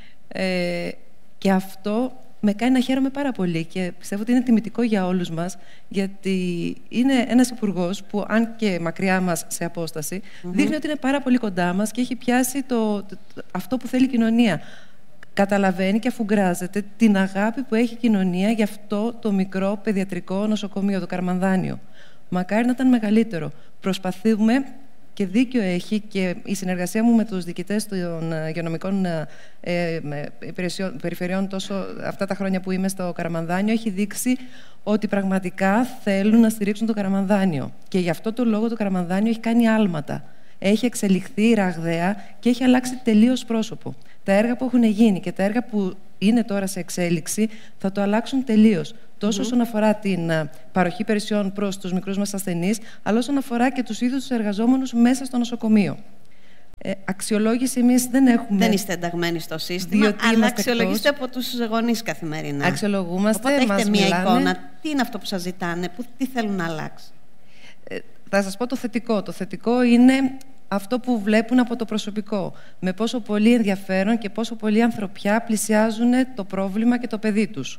Ε, και αυτό με κάνει να χαίρομαι πάρα πολύ και πιστεύω ότι είναι τιμητικό για όλους μας, γιατί είναι ένας υπουργός που, αν και μακριά μας σε απόσταση, mm-hmm. δείχνει ότι είναι πάρα πολύ κοντά μας και έχει πιάσει το, το, το, αυτό που θέλει η κοινωνία. Καταλαβαίνει και αφουγκράζεται την αγάπη που έχει η κοινωνία για αυτό το μικρό παιδιατρικό νοσοκομείο, το Καραμανδάνιο. Μακάρι να ήταν μεγαλύτερο. Προσπαθούμε και δίκιο έχει και η συνεργασία μου με τους διοικητές των υγειονομικών ε, περιφερειών τόσο αυτά τα χρόνια που είμαι στο Καραμανδάνιο έχει δείξει ότι πραγματικά θέλουν να στηρίξουν το Καραμανδάνιο. Και γι' αυτό το λόγο το Καραμανδάνιο έχει κάνει άλματα. Έχει εξελιχθεί ραγδαία και έχει αλλάξει τελείως πρόσωπο. Τα έργα που έχουν γίνει και τα έργα που είναι τώρα σε εξέλιξη θα το αλλάξουν τελείως. Τόσο mm-hmm. όσον αφορά την uh, παροχή υπηρεσιών προς τους μικρούς μας ασθενείς, αλλά όσον αφορά και τους ίδιους τους εργαζόμενους μέσα στο νοσοκομείο. Ε, αξιολόγηση εμείς δεν έχουμε. Δεν είστε ενταγμένοι στο σύστημα, αλλά αξιολογήστε εκτός... από τους γονείς καθημερινά. Αξιολογούμαστε. Οπότε έχετε μία μιλάνε... εικόνα. Τι είναι αυτό που σας ζητάνε, που, τι θέλουν να αλλάξει. Ε, θα σας πω το θετικό. Το θετικό είναι αυτό που βλέπουν από το προσωπικό. Με πόσο πολύ ενδιαφέρον και πόσο πολύ ανθρωπιά πλησιάζουν το πρόβλημα και το παιδί τους.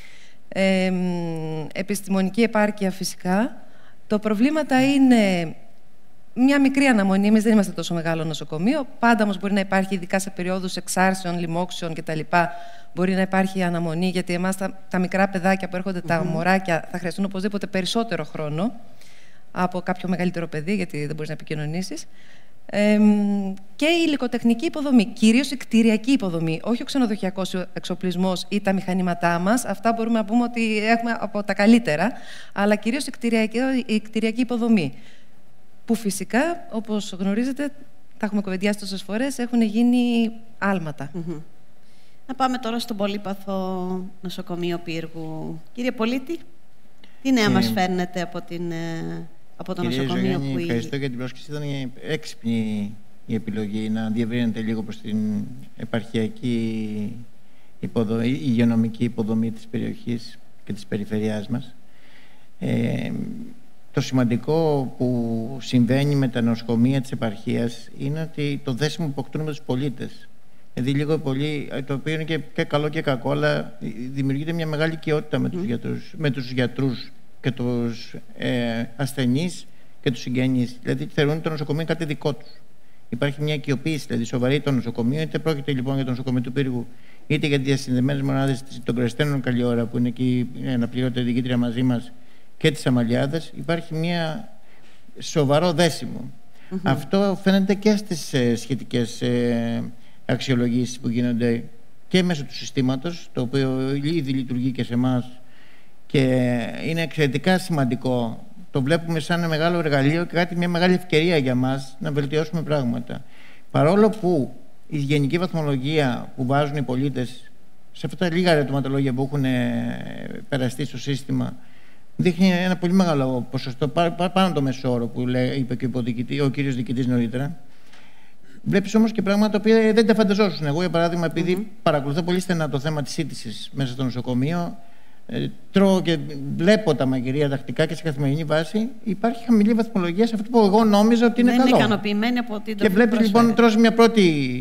Ε, επιστημονική επάρκεια φυσικά. Το προβλήματα είναι μια μικρή αναμονή. Εμείς δεν είμαστε τόσο μεγάλο νοσοκομείο. Πάντα όμως μπορεί να υπάρχει, ειδικά σε περιόδους εξάρσεων, λοιμόξεων κτλ. Μπορεί να υπάρχει αναμονή, γιατί εμάς τα, τα μικρά παιδάκια που έρχονται, mm-hmm. τα μωράκια, θα χρειαστούν οπωσδήποτε περισσότερο χρόνο από κάποιο μεγαλύτερο παιδί, γιατί δεν μπορείς να επικοινωνήσεις. Ε, και η υλικοτεχνική υποδομή, κυρίως η κτηριακή υποδομή, όχι ο ξενοδοχειακός εξοπλισμός ή τα μηχανήματά μας, αυτά μπορούμε να πούμε ότι έχουμε από τα καλύτερα, αλλά κυρίως η κτηριακή, η κτηριακή υποδομή, που φυσικά, όπως γνωρίζετε, τα έχουμε κουβεντιάσει τόσες φορές, έχουν γίνει άλματα. Mm-hmm. Να πάμε τώρα στον πολύπαθο νοσοκομείο Πύργου. Κύριε Πολίτη, τι νέα ε, μας φέρνετε από την... από το Κυρία νοσοκομείο Ζωγέννη, που... ευχαριστώ για την πρόσκληση. Ήταν έξυπνη η επιλογή να διευρύνεται λίγο προς την επαρχιακή υποδομή, η υγειονομική υποδομή της περιοχής και της περιφερειάς μας. Ε, το σημαντικό που συμβαίνει με τα νοσοκομεία της επαρχίας είναι ότι το δέσιμο που αποκτούν με τους πολίτες. Δηλαδή λίγο πολύ, το οποίο είναι και, και καλό και κακό, αλλά δημιουργείται μια μεγάλη οικειότητα με τους mm. γιατρούς, με τους γιατρούς και τους ε, ασθενείς και τους συγγενείς. Δηλαδή θεωρούν το νοσοκομείο κάτι δικό τους. Υπάρχει μια οικειοποίηση, δηλαδή σοβαρή το νοσοκομείο, είτε πρόκειται λοιπόν για το νοσοκομείο του Πύργου, είτε για τις διασυνδεμένες μονάδες των Κρεστένων καλή ώρα, που είναι εκεί αναπληρώτη διοικήτρια μαζί μας, και τις Αμαλιάδες. Υπάρχει μια σοβαρό δέσιμο. Mm-hmm. Αυτό φαίνεται και στις ε, σχετικές ε, αξιολογήσεις που γίνονται και μέσω του συστήματος, το οποίο ήδη λειτουργεί και σε εμάς. Και είναι εξαιρετικά σημαντικό. Το βλέπουμε σαν ένα μεγάλο εργαλείο και κάτι, μια μεγάλη ευκαιρία για μας να βελτιώσουμε πράγματα. Παρόλο που η γενική βαθμολογία που βάζουν οι πολίτες σε αυτά τα λίγα ερωτηματολόγια που έχουν περαστεί στο σύστημα δείχνει ένα πολύ μεγάλο ποσοστό, πάνω το μέσο όρο που λέει, είπε και ο, ο κύριος διοικητής νωρίτερα. Βλέπεις όμως και πράγματα που δεν τα φανταζόσουν. Εγώ, για παράδειγμα, επειδή mm-hmm. παρακολουθώ πολύ στενά το θέμα της σύντησης μέσα στο νοσοκομείο, Ε, τρώω και βλέπω τα μαγειρία τακτικά και σε καθημερινή βάση, υπάρχει χαμηλή βαθμολογία σε αυτό που εγώ νόμιζα ότι είναι δεν καλό. Δεν είναι ικανοποιημένοι από την Και βλέπει λοιπόν, τρως μια πρώτη,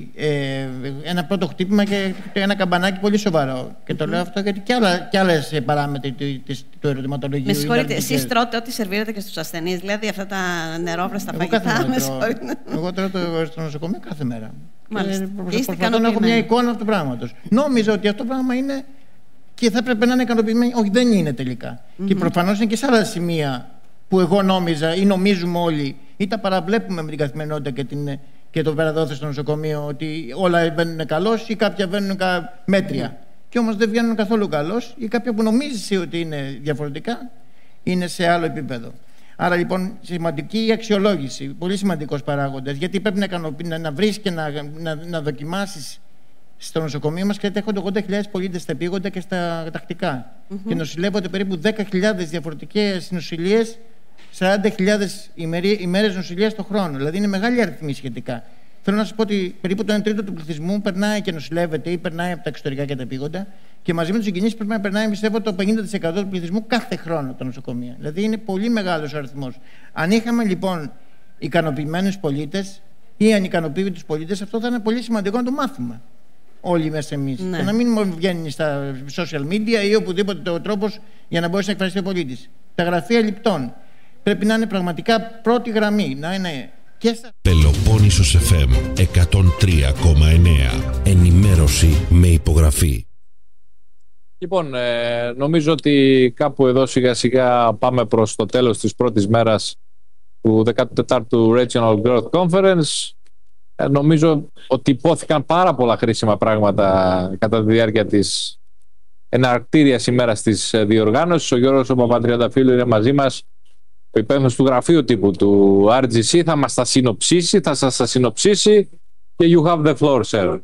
ε, ένα πρώτο χτύπημα και ένα καμπανάκι πολύ σοβαρό. Και mm-hmm. το λέω αυτό γιατί και, άλλα, και άλλες παράμετροι του, του, του ερωτηματολογίου. Με συγχωρείτε, εσείς τρώτε ό,τι σερβίρετε και στους ασθενείς, δηλαδή αυτά τα νερόβραστα φαγητά. Εγώ τρώω το στο νοσοκομείο κάθε μέρα. Μάλιστα. Προσπαθώ να έχω μια εικόνα αυτού του πράγματος. Νόμιζα ότι αυτό το πράγμα είναι. Και θα έπρεπε να είναι ικανοποιημένοι. Όχι, δεν είναι τελικά. Mm-hmm. Και προφανώς είναι και σε άλλα σημεία που εγώ νόμιζα ή νομίζουμε όλοι ή τα παραβλέπουμε με την καθημερινότητα και, την, και το παραδόθε στο νοσοκομείο ότι όλα βαίνουν καλώς ή κάποια βαίνουν μέτρια. Mm-hmm. Και όμως δεν βγαίνουν καθόλου καλώς ή κάποια που νομίζει ότι είναι διαφορετικά είναι σε άλλο επίπεδο. Άρα λοιπόν σημαντική η αξιολόγηση, πολύ σημαντικός παράγοντας, γιατί πρέπει να, να, να βρεις και να, να, να δοκιμάσεις. Στο νοσοκομείο μας κατέχονται ογδόντα χιλιάδες πολίτες στα επίγοντα και στα τακτικά. Mm-hmm. Και νοσηλεύονται περίπου δέκα χιλιάδες διαφορετικές νοσηλίες, σαράντα χιλιάδες ημέρες νοσηλείας το χρόνο. Δηλαδή είναι μεγάλη αριθμή σχετικά. Θέλω να σας πω ότι περίπου το ένα τρίτο του πληθυσμού περνάει και νοσηλεύεται ή περνάει από τα εξωτερικά και τα επίγοντα. Και μαζί με τους συγγενείς πρέπει να περνάει, πιστεύω, το πενήντα τοις εκατό του πληθυσμού κάθε χρόνο τα νοσοκομεία. Δηλαδή είναι πολύ μεγάλος ο αριθμός. Αν είχαμε λοιπόν ικανοποιημένους πολίτες ή ανικανοποιητούς πολίτες, αυτό θα είναι πολύ σημαντικό να το μάθουμε. Όλοι μέσα εμείς. Ναι. Και να μην βγαίνει στα social media ή οπουδήποτε ο τρόπος για να μπορέσει να εκφραστεί ο πολίτης. Τα γραφεία λιπτών πρέπει να είναι πραγματικά πρώτη γραμμή. Να είναι και στα. Πελοπόννησος εφ εμ εκατόν τρία κόμμα εννέα. Ενημέρωση με υπογραφή. Λοιπόν, ε, νομίζω ότι κάπου εδώ σιγά σιγά πάμε προς το τέλος της πρώτης μέρας του δέκατου τετάρτου Regional Growth Conference. Ε, νομίζω ότι υπόθηκαν πάρα πολλά χρήσιμα πράγματα κατά τη διάρκεια της εναρκτήριας ημέρας της διοργάνωσης. Ο Γιώργος ο Παπατριανταφύλλου είναι μαζί μας, ο υπεύθυνος του γραφείου τύπου του αρ τζι σι. Θα μας τα συνοψίσει, θα σας τα συνοψίσει Και you have the floor, sir.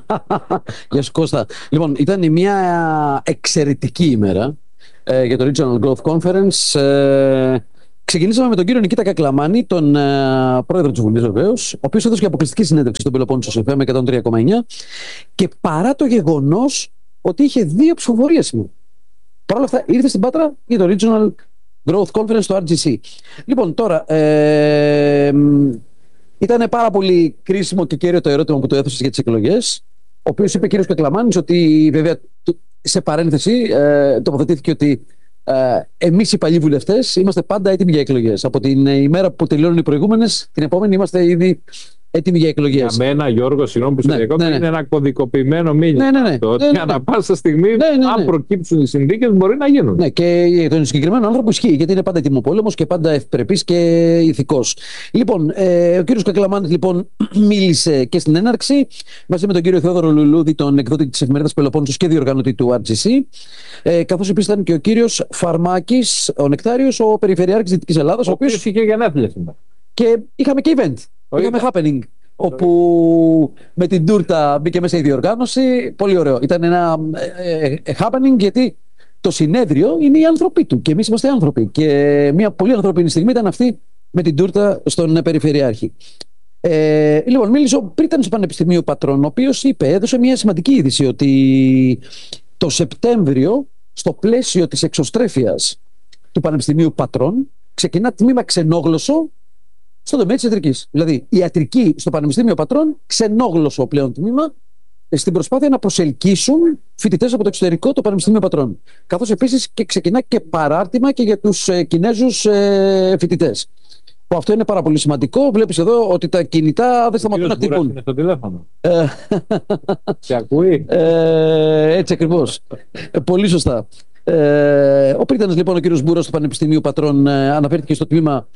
Γεια σου Κώστα. Λοιπόν, ήταν μια εξαιρετική ημέρα ε, για το Regional Growth Conference. Ε, ξεκινήσαμε με τον κύριο Νικήτα Κακλαμάνη, τον ε, πρόεδρο της Βουλής βεβαίως, ο οποίος έδωσε και αποκλειστική συνέντευξη στον Πελοπόννησο εφ εμ εκατόν τρία κόμμα εννιά, και παρά το γεγονός ότι είχε δύο ψηφοφορίες σήμερα, παρ' όλα αυτά ήρθε στην Πάτρα για το Regional Growth Conference στο αρ τζι σι. Λοιπόν, τώρα ε, ήταν πάρα πολύ κρίσιμο και κέριο το ερώτημα που το έθεσε για τις εκλογές, ο οποίος είπε ο κύριος Κακλαμάνης ότι, βέβαια, σε παρένθεση ε, τοποθετήθηκε ότι ε, εμείς οι παλιοί βουλευτές είμαστε πάντα έτοιμοι για εκλογές. Από την ημέρα που τελειώνουν οι προηγούμενες, την επόμενη είμαστε ήδη έτοιμοι για εκλογές. Για μένα, Γιώργο, συγγνώμη που σου διακόπτω, ναι, ναι. είναι ένα κωδικοποιημένο μήνυμα. Ναι, ναι, ναι. Το ότι ναι, ναι. ανά πάσα στιγμή, ναι, ναι, ναι. αν προκύψουν οι συνθήκες, μπορεί να γίνουν. Ναι, και για τον συγκεκριμένο άνθρωπο ισχύει, γιατί είναι πάντα τιμοπόλεμος και πάντα ευπρεπής και ηθικός. Λοιπόν, ε, ο κύριος Κακλαμάνης λοιπόν μίλησε και στην έναρξη μαζί με τον κύριο Θεόδωρο Λουλούδη, τον εκδότη της εφημερίδας Πελοπόννησος και διοργανωτή του αρ τζι σι. Ε, καθώς επίσης ήταν και ο κύριος Φαρμάκης, ο Νεκτάριος, ο Περιφερειάρχης Δυτικής Ελλάδας, ο, ο οποίος είχε γενέθλια σήμερα. Και είχαμε και event. Ο είχαμε ήταν. happening. Όπου με την τούρτα μπήκε μέσα η διοργάνωση. Πολύ ωραίο. Ήταν ένα ε, ε, happening, γιατί το συνέδριο είναι οι άνθρωποι του και εμείς είμαστε άνθρωποι. Και μια πολύ ανθρωπινή στιγμή ήταν αυτή με την τούρτα στον Περιφερειάρχη. Ε, λοιπόν, μίλησε ο πρίτανης του Πανεπιστημίου Πατρών, ο οποίος είπε, έδωσε μια σημαντική είδηση ότι το Σεπτέμβριο, στο πλαίσιο της εξωστρέφειας του Πανεπιστημίου Πατρών, ξεκινά τμήμα ξενόγλωσσο στον τομέα της ιατρικής. Δηλαδή, η ιατρική στο Πανεπιστήμιο Πατρών, ξενόγλωσσο πλέον τμήμα, στην προσπάθεια να προσελκύσουν φοιτητές από το εξωτερικό το Πανεπιστήμιο Πατρών. Καθώς επίσης και ξεκινά και παράρτημα και για τους ε, Κινέζους ε, φοιτητές. Που αυτό είναι πάρα πολύ σημαντικό. Βλέπεις εδώ ότι τα κινητά δεν σταματούν να χτυπούν. Είναι στο τηλέφωνο. Σε ακούει. Ε, έτσι ακριβώς. ε, πολύ σωστά. Ε, ο πρίτανης λοιπόν, ο κύριος Μπούρας του Πανεπιστημίου Πατρών, ε, αναφέρθηκε στο τμήμα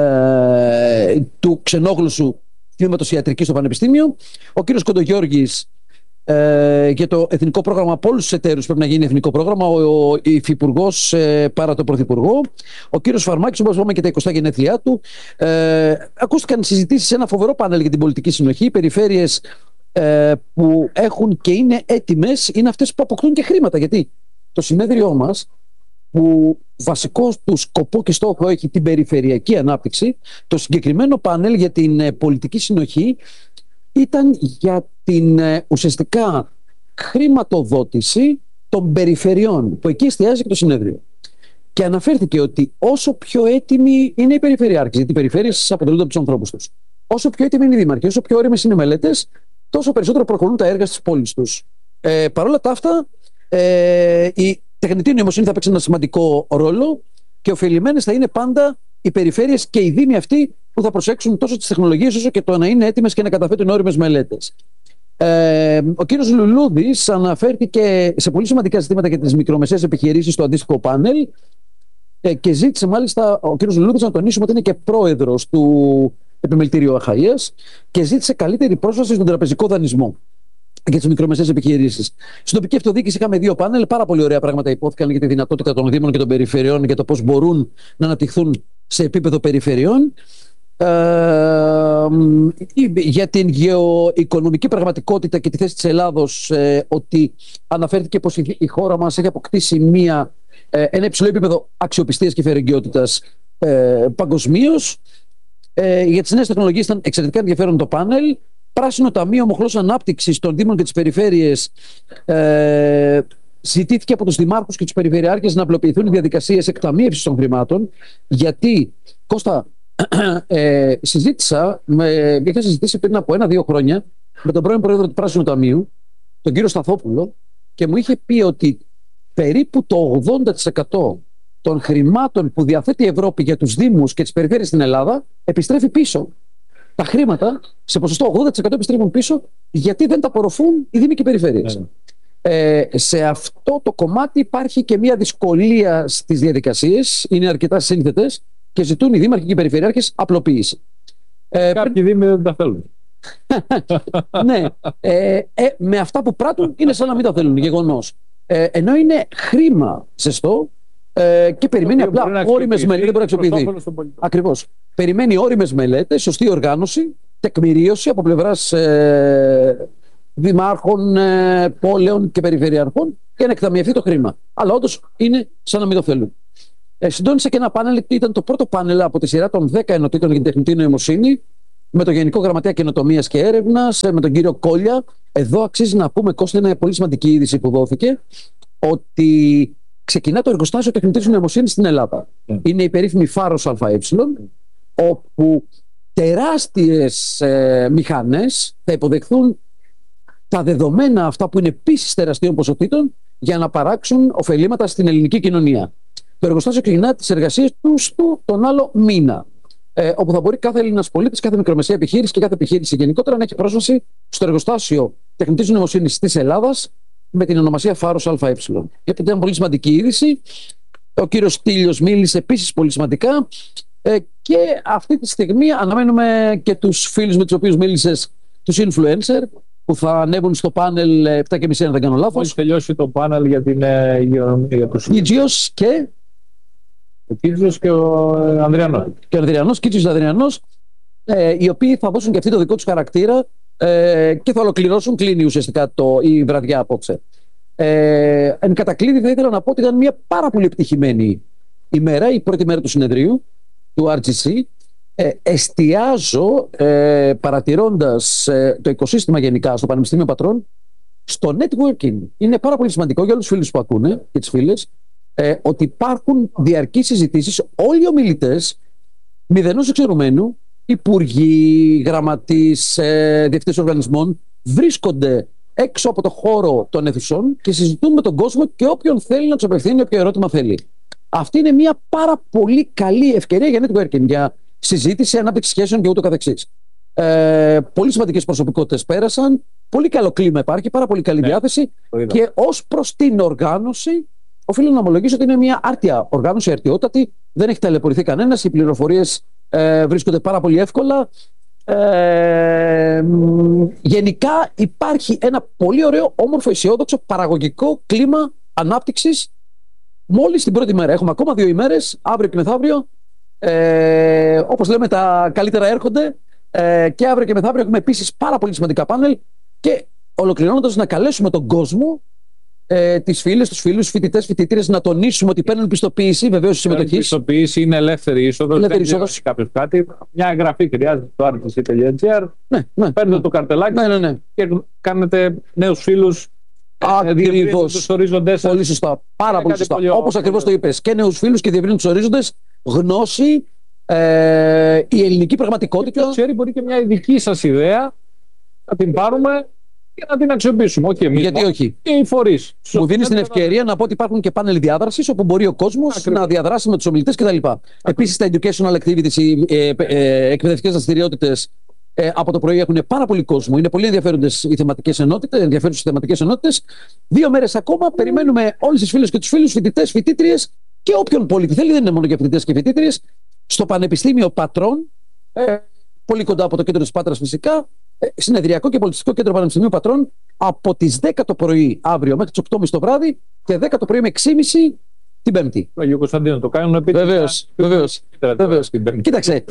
ε, του ξενόγλωσσου τμήματος ιατρικής στο Πανεπιστήμιο. Ο κύριος Κοντογιώργης ε, για το εθνικό πρόγραμμα, από όλους τους εταίρους πρέπει να γίνει εθνικό πρόγραμμα, ο, ο υφυπουργός ε, παρά το πρωθυπουργό. Ο κύριος Φαρμάκης, όπως είπαμε, και τα εικοστά γενέθλιά του. Ε, ακούστηκαν συζητήσεις σε ένα φοβερό πάνελ για την πολιτική συνοχή. Οι περιφέρειες ε, που έχουν και είναι έτοιμες είναι αυτές που αποκτούν και χρήματα. Γιατί το συνέδριό μας, που βασικό του σκοπό και στόχο έχει την περιφερειακή ανάπτυξη, το συγκεκριμένο πάνελ για την ε, πολιτική συνοχή ήταν για την ε, ουσιαστικά χρηματοδότηση των περιφερειών, που εκεί εστιάζει και το συνέδριο. Και αναφέρθηκε ότι όσο πιο έτοιμοι είναι οι περιφερειάρχες, γιατί οι περιφέρειες αποτελούνται από τους ανθρώπους τους, όσο πιο έτοιμοι είναι οι δήμαρχοι, όσο πιο όριμες είναι οι μελέτες, τόσο περισσότερο προχωρούν τα έργα στις πόλεις τους. Ε, Παρ' όλα τα αυτά, ε, η τεχνητή νοημοσύνη θα παίξει ένα σημαντικό ρόλο και ωφελημένες θα είναι πάντα οι περιφέρειες και οι δήμοι αυτοί που θα προσέξουν τόσο τις τεχνολογίες όσο και το να είναι έτοιμες και να καταθέτουν όριμες μελέτες. Ε, ο κύριος Λουλούδης αναφέρθηκε σε πολύ σημαντικά ζητήματα για τις μικρομεσαίες επιχειρήσεις στο αντίστοιχο πάνελ ε, και ζήτησε μάλιστα ο κύριος Λουλούδης να τονίσουμε ότι είναι και πρόεδρος του Επιμελητήριου Αχαΐας και ζήτησε καλύτερη πρόσβαση στον τραπεζικό δανεισμό για τις μικρομεσαίες επιχειρήσεις. Στην τοπική αυτοδιοίκηση είχαμε δύο πάνελ. Πάρα πολύ ωραία πράγματα υπόθηκαν για τη δυνατότητα των δήμων και των περιφερειών για το πώς μπορούν να αναπτυχθούν σε επίπεδο περιφερειών. Ε, για την γεωοικονομική πραγματικότητα και τη θέση της Ελλάδος, ε, ότι αναφέρθηκε πως η, η χώρα μας έχει αποκτήσει μια, ε, ένα υψηλό επίπεδο αξιοπιστίας και φερεγγιότητας ε, παγκοσμίως. Ε, για τις νέες τεχνολογίες ήταν εξαιρετικά ενδιαφέρον το πάνελ. Πράσινο Ταμείο, μοχλός ανάπτυξης των Δήμων και τις περιφέρειες. Ε, ζητήθηκε από τους δημάρχους και τους περιφερειάρχες να απλοποιηθούν οι διαδικασίες εκταμείευσης των χρημάτων. Γιατί, Κώστα, ε, συζήτησα, με, είχα συζητήσει πριν από ένα-δύο χρόνια με τον πρώην πρόεδρο του Πράσινου Ταμείου, τον κύριο Σταθόπουλο, και μου είχε πει ότι περίπου το ογδόντα τοις εκατό των χρημάτων που διαθέτει η Ευρώπη για τους Δήμους και τις περιφέρειες στην Ελλάδα επιστρέφει πίσω. Τα χρήματα σε ποσοστό ογδόντα τοις εκατό επιστρέφουν πίσω, γιατί δεν τα απορροφούν οι Δήμοι και οι περιφέρειες. Yeah. Ε, σε αυτό το κομμάτι υπάρχει και μια δυσκολία στις διαδικασίες, είναι αρκετά σύνθετες και ζητούν οι Δήμαρχοι και οι Περιφερειάρχες απλοποίηση. Ε, Κάποιοι Δήμοι δεν τα θέλουν. Ναι, ε, ε, με αυτά που πράττουν είναι σαν να μην τα θέλουν, γεγονός. Ε, ενώ είναι χρήμα ζεστό ε, και περιμένει απλά όριμες μελέτες, δεν μπορεί να αξιοποιηθεί. Ακριβώς. Περιμένει όριμες μελέτες, σωστή οργάνωση τεκμηρίωση από πλευράς ε, δημάρχων, ε, πόλεων και περιφερειαρχών για να εκταμιευθεί το χρήμα. Αλλά όντως είναι σαν να μην το θέλουν. Ε, συντόνισα και ένα πάνελ, ήταν το πρώτο πάνελ από τη σειρά των δέκα ενωτήτων για την τεχνητή νοημοσύνη, με τον Γενικό Γραμματέα Καινοτομίας και Έρευνας, με τον κύριο Κόλια. Εδώ αξίζει να πούμε, Κώστα, είναι πολύ σημαντική είδηση που δόθηκε, ότι ξεκινά το εργοστάσιο τεχνητής νοημοσύνης στην Ελλάδα. Mm. Είναι η περίφημη Φάρος ΑΕ, όπου τεράστιες ε, μηχανές θα υποδεχθούν τα δεδομένα αυτά που είναι επίσης τεραστίων ποσοτήτων για να παράξουν ωφελήματα στην ελληνική κοινωνία. Το εργοστάσιο ξεκινά τις εργασίες του στο, τον άλλο μήνα. Ε, όπου θα μπορεί κάθε Έλληνας πολίτης, κάθε μικρομεσαία επιχείρηση και κάθε επιχείρηση γενικότερα να έχει πρόσβαση στο εργοστάσιο τεχνητής νοημοσύνης της Ελλάδας με την ονομασία Φάρος ΑΕ. Γιατί ήταν πολύ σημαντική είδηση. Ο κύριος Τίλιος μίλησε επίσης πολύ σημαντικά. Ε, και αυτή τη στιγμή αναμένουμε και τους φίλους με τους οποίους μίλησες, τους influencer, που θα ανέβουν στο πάνελ επτά και μισή, αν δεν κάνω λάθος. Μόλις τελειώσει το πάνελ για, την, για τους Κίτζιος και... Ο Κίτζιος και ο Ανδριανός. Και ο Ανδριανός, Κίτζιος και Ανδριανός, ε, οι οποίοι θα δώσουν και αυτοί το δικό τους χαρακτήρα ε, και θα ολοκληρώσουν, κλείνει ουσιαστικά το, η βραδιά απόψε. Ε, εν κατακλείδη θα ήθελα να πω ότι ήταν μια πάρα πολύ επιτυχημένη ημέρα, η πρώτη μέρα του συνεδρίου του αρ τζι σι. Ε, εστιάζω ε, παρατηρώντας ε, το οικοσύστημα γενικά στο Πανεπιστήμιο Πατρών στο networking. Είναι πάρα πολύ σημαντικό για όλους τους φίλους που ακούνε και τις φίλες ε, ότι υπάρχουν διαρκείς συζητήσεις, όλοι οι ομιλητές μηδενός εξαιρουμένου, υπουργοί, γραμματείς, ε, διευθυντές οργανισμών βρίσκονται έξω από το χώρο των αιθουσών και συζητούν με τον κόσμο και όποιον θέλει να τους απευθύνει όποιο ερώτημα θέλει. Αυτή είναι μια πάρα πολύ καλή ευκαιρία για networking, για συζήτηση, ανάπτυξη σχέσεων και ούτω καθεξής. Ε, πολύ σημαντικές προσωπικότητες πέρασαν, πολύ καλό κλίμα υπάρχει, πάρα πολύ καλή ναι, διάθεση και ως προς την οργάνωση, οφείλω να ομολογήσω ότι είναι μια άρτια οργάνωση, αρτιότατη, δεν έχει ταλαιπωρηθεί κανένας, οι πληροφορίες ε, βρίσκονται πάρα πολύ εύκολα. Ε, γενικά υπάρχει ένα πολύ ωραίο, όμορφο, αισιόδοξο, παραγωγικό κλίμα ανάπτυξης μόλις την πρώτη μέρα. Έχουμε ακόμα δύο ημέρες, αύριο και μεθαύριο. Ε, όπως λέμε, τα καλύτερα έρχονται. Ε, και αύριο και μεθαύριο έχουμε επίσης πάρα πολύ σημαντικά πάνελ. Και ολοκληρώνοντας, να καλέσουμε τον κόσμο, ε, τις φίλες, τους φίλους, φοιτητές, φοιτήτριες, να τονίσουμε ότι παίρνουν πιστοποίηση, βεβαίως η συμμετοχή. Η πιστοποίηση είναι ελεύθερη είσοδος. Ελεύθερη δεν έχει κάποιος κάτι. Μια εγγραφή χρειάζεται στο αρ τζι σι τελεία τζι άρ. Ναι, ναι, παίρνετε ναι. το καρτελάκι ναι, ναι, ναι. και κάνετε νέους φίλους. Ακριβώς. Πολύ σωστά. Πάρα πολύ σωστά. Όπως ακριβώς το είπες. Και νέους φίλους και διευρύνουν τους ορίζοντες. Γνώση, ε, η ελληνική πραγματικότητα. Και ξέρει, μπορεί και μια ειδική σας ιδέα να την πάρουμε και να την αξιοποιήσουμε. Όχι εμείς. Γιατί όχι. Και οι φορείς. Μου δίνει την ευκαιρία να πω ότι υπάρχουν και πάνελ διάδρασης όπου μπορεί ο κόσμος να διαδράσει με τους ομιλητές κτλ. Επίσης, τα educational activities, οι ε, ε, εκπαιδευτικές δραστηριότητες. Ε, από το πρωί έχουν πάρα πολύ κόσμο. Είναι πολύ ενδιαφέροντες οι θεματικές ενότητες, ενδιαφέρουσες θεματικές ενότητες. Δύο μέρες ακόμα. Mm. Περιμένουμε όλες τις φίλες και τους φίλους, φοιτητές, φοιτήτριες και όποιον πολίτη θέλει. Δεν είναι μόνο για φοιτητές και φοιτήτριες. Στο Πανεπιστήμιο Πατρών, ε, πολύ κοντά από το κέντρο της Πάτρας φυσικά, ε, συνεδριακό και πολιτιστικό κέντρο Πανεπιστημίου Πατρών, από τις δέκα το πρωί αύριο μέχρι τις οκτώ και μισή το βράδυ και δέκα το πρωί με έξι και μισή την Πέμπτη. Αγίου Κωνσταντίνου το κάνουν επίτηδες. Βεβαίως, βεβαίως. Βεβαίως. Κοίταξε,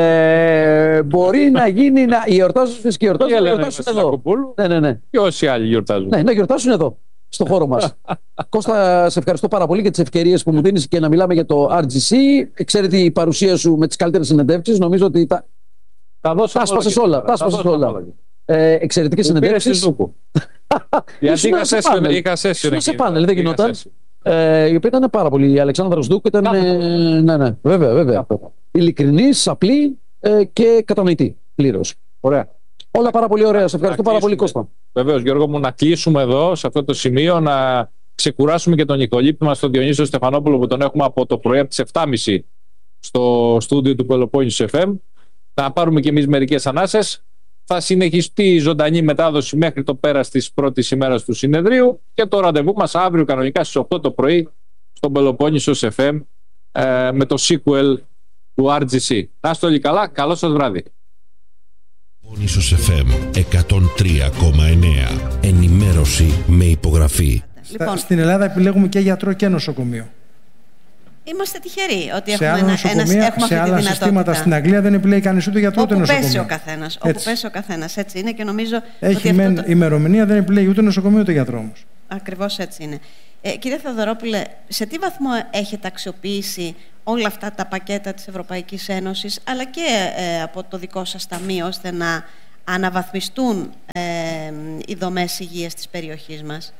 ε, μπορεί να γίνει να γιορτάζουν και γιορτάζουν, να γιορτάσουν εδώ. Ναι, ναι, ναι. Και όσοι άλλοι γιορτάζουν. Ναι, να γιορτάσουν εδώ, στο χώρο μας. Κώστα, σε ευχαριστώ πάρα πολύ για τις ευκαιρίες που μου δίνεις και να μιλάμε για το αρ τζι σι. Ξέρετε, η παρουσία σου με τις καλύτερες συνεντεύξεις, νομίζω ότι τα, τα άσπασες όλα. Τα άσπασες όλα. Ε, εξαιρετικές συνεντεύξεις. Γιατί είχα σέσιο. Σε πάνελ, δεν γινόταν. Ε, η οποία ήταν πάρα πολύ. Η Αλεξάνδρας Δούκου ήταν. Ε, ναι, ναι, βέβαια, βέβαια. Ειλικρινής, απλή ε, και κατανοητή πλήρως. Ωραία. Όλα πάρα πολύ ωραία. Σε ευχαριστώ πάρα πολύ, Κώστα. Βεβαίως, Γιώργο μου, να κλείσουμε εδώ σε αυτό το σημείο, να ξεκουράσουμε και τον Νικολίπτη μας, τον Διονύσιο Στεφανόπουλο, που τον έχουμε από το πρωί από τις επτά και μισή στο στούντιο του Πελοπόννησου εφ εμ. Να πάρουμε κι εμείς μερικές ανάσες. Θα συνεχιστεί η ζωντανή μετάδοση μέχρι το πέρας της πρώτης ημέρας του συνεδρίου και το ραντεβού μας αύριο κανονικά στις οκτώ το πρωί στον Πελοπόννησος εφ εμ ε, με το sequel του αρ τζι σι. Να είστε όλοι καλά, καλό σας βράδυ. Πελοπόννησος εφ εμ εκατόν τρία κόμμα εννέα. Ενημέρωση με υπογραφή. Λοιπόν, στην Ελλάδα επιλέγουμε και γιατρό και νοσοκομείο. Είμαστε τυχεροί ότι σε έχουμε, ένα ένα, ένα, έχουμε σε αυτή άλλα τη συστήματα στην Αγγλία δεν επιλέγει κανείς ούτε γιατρό ούτε νοσοκομείο. Πέσει ο καθένας, όπου πέσει ο καθένας. Έτσι είναι και νομίζω έχει ότι μεν αυτό το... ημερομηνία, δεν επιλέγει ούτε νοσοκομείο ούτε γιατρό όμως. Ακριβώς έτσι είναι. Ε, κύριε Θεοδωρόπουλε, σε τι βαθμό έχετε αξιοποιήσει όλα αυτά τα πακέτα της Ευρωπαϊκής Ένωσης, αλλά και ε, από το δικό σας ταμείο, ώστε να αναβαθμιστούν ε, οι δομές υγείας της περιοχής μας?